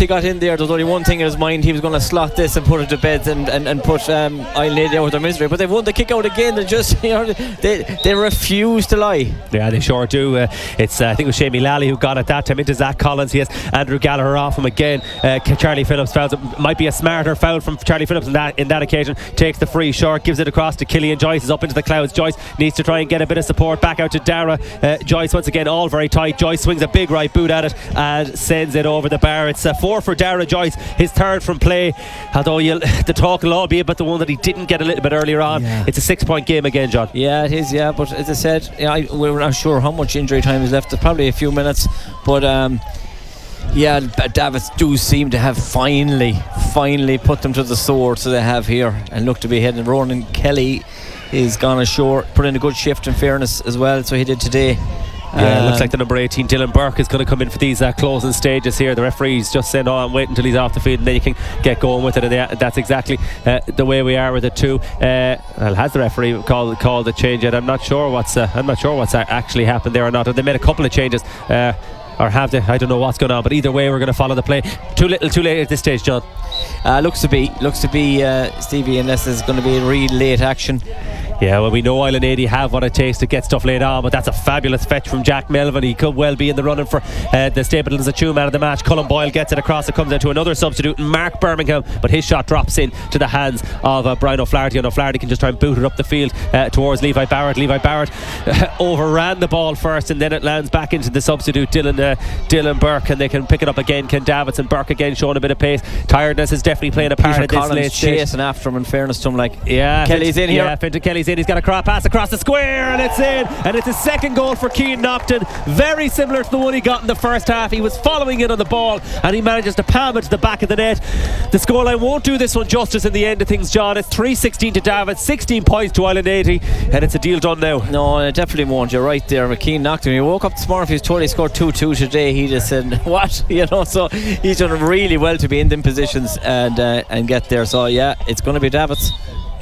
he got in there, there was only one thing in his mind. He was going to slot this and put it to bed and, and, and put um, Island Lady out of their misery. But they've won the kick out again. They just, you know, they, they refuse to lie. Yeah, they sure do. Uh, it's uh, I think it was Shamie Lally who got it that time into Zach Collins. He has Andrew Gallagher off him again. Uh, Charlie Phillips fouls. It might be a smarter foul from Charlie Phillips in that in that occasion. Takes the free short, gives it across to Killian Joyce. Is up into the clouds. Joyce needs to try and get a bit of support back out to Dara. Uh, Joyce once again all very tight. Joyce swings a big right boot at it and sends it over the bar. It's uh, four for Dara Joyce, his third from play. Although you'll, the talk will all be about the one that he didn't get a little bit earlier on. Yeah. It's a six point game again, John. Yeah, it is. Yeah, but as I said, yeah, I, we're not sure how much injury time is left. There's probably a few minutes, but um, yeah, Davids do seem to have finally, finally put them to the sword. So they have here and look to be heading. Ronan Kelly is gone ashore, put in a good shift in fairness as well. So he did today. Yeah, um, it looks like the number eighteen Dylan Burke is going to come in for these uh, closing stages here. The referee's just saying, oh, I'm waiting until he's off the field and then you can get going with it. And they, that's exactly uh, the way we are with it too. Uh, well, has the referee called called the change yet? I'm not sure what's uh, I'm not sure what's actually happened there or not. They made a couple of changes. Uh, Or have they? I don't know what's going on, but either way, we're going to follow the play. Too little, too late at this stage, John. Uh, looks to be, looks to be, uh, Stevie, unless there's going to be a real late action. Yeah, well, we know Island eighty have what it takes to get stuff laid on, but that's a fabulous fetch from Jack Melvin. He could well be in the running for uh, the Stapleton's Achoo man of the match. Cullen Boyle gets it across. It comes into another substitute, Mark Birmingham, but his shot drops in to the hands of uh, Brian O'Flaherty, and O'Flaherty can just try and boot it up the field uh, towards Levi Barrett. Levi Barrett uh, overran the ball first, and then it lands back into the substitute Dylan uh, Dylan Burke, and they can pick it up again. Ken Davidson. Burke again showing a bit of pace. Tiredness is definitely playing a part Peter of this Collins late stage. chasing after him, in fairness to him, like, yeah, Kelly's in here. Yeah, Fintan Kelly's in. He's got a crop pass across the square, and it's in, and it's a second goal for Cian Nocton, very similar to the one he got in the first half. He was following in on the ball and he manages to palm it to the back of the net. The scoreline won't do this one justice in the end of things, John. It's three sixteen to David, sixteen points to Island eighty, and it's a deal done now. No, it definitely won't. You're right there. Cian Nocton, he woke up this morning, if he was told he scored two two today, he just said what, you know. So he's done really well to be in them positions and uh, and get there. So yeah, it's going to be Davids.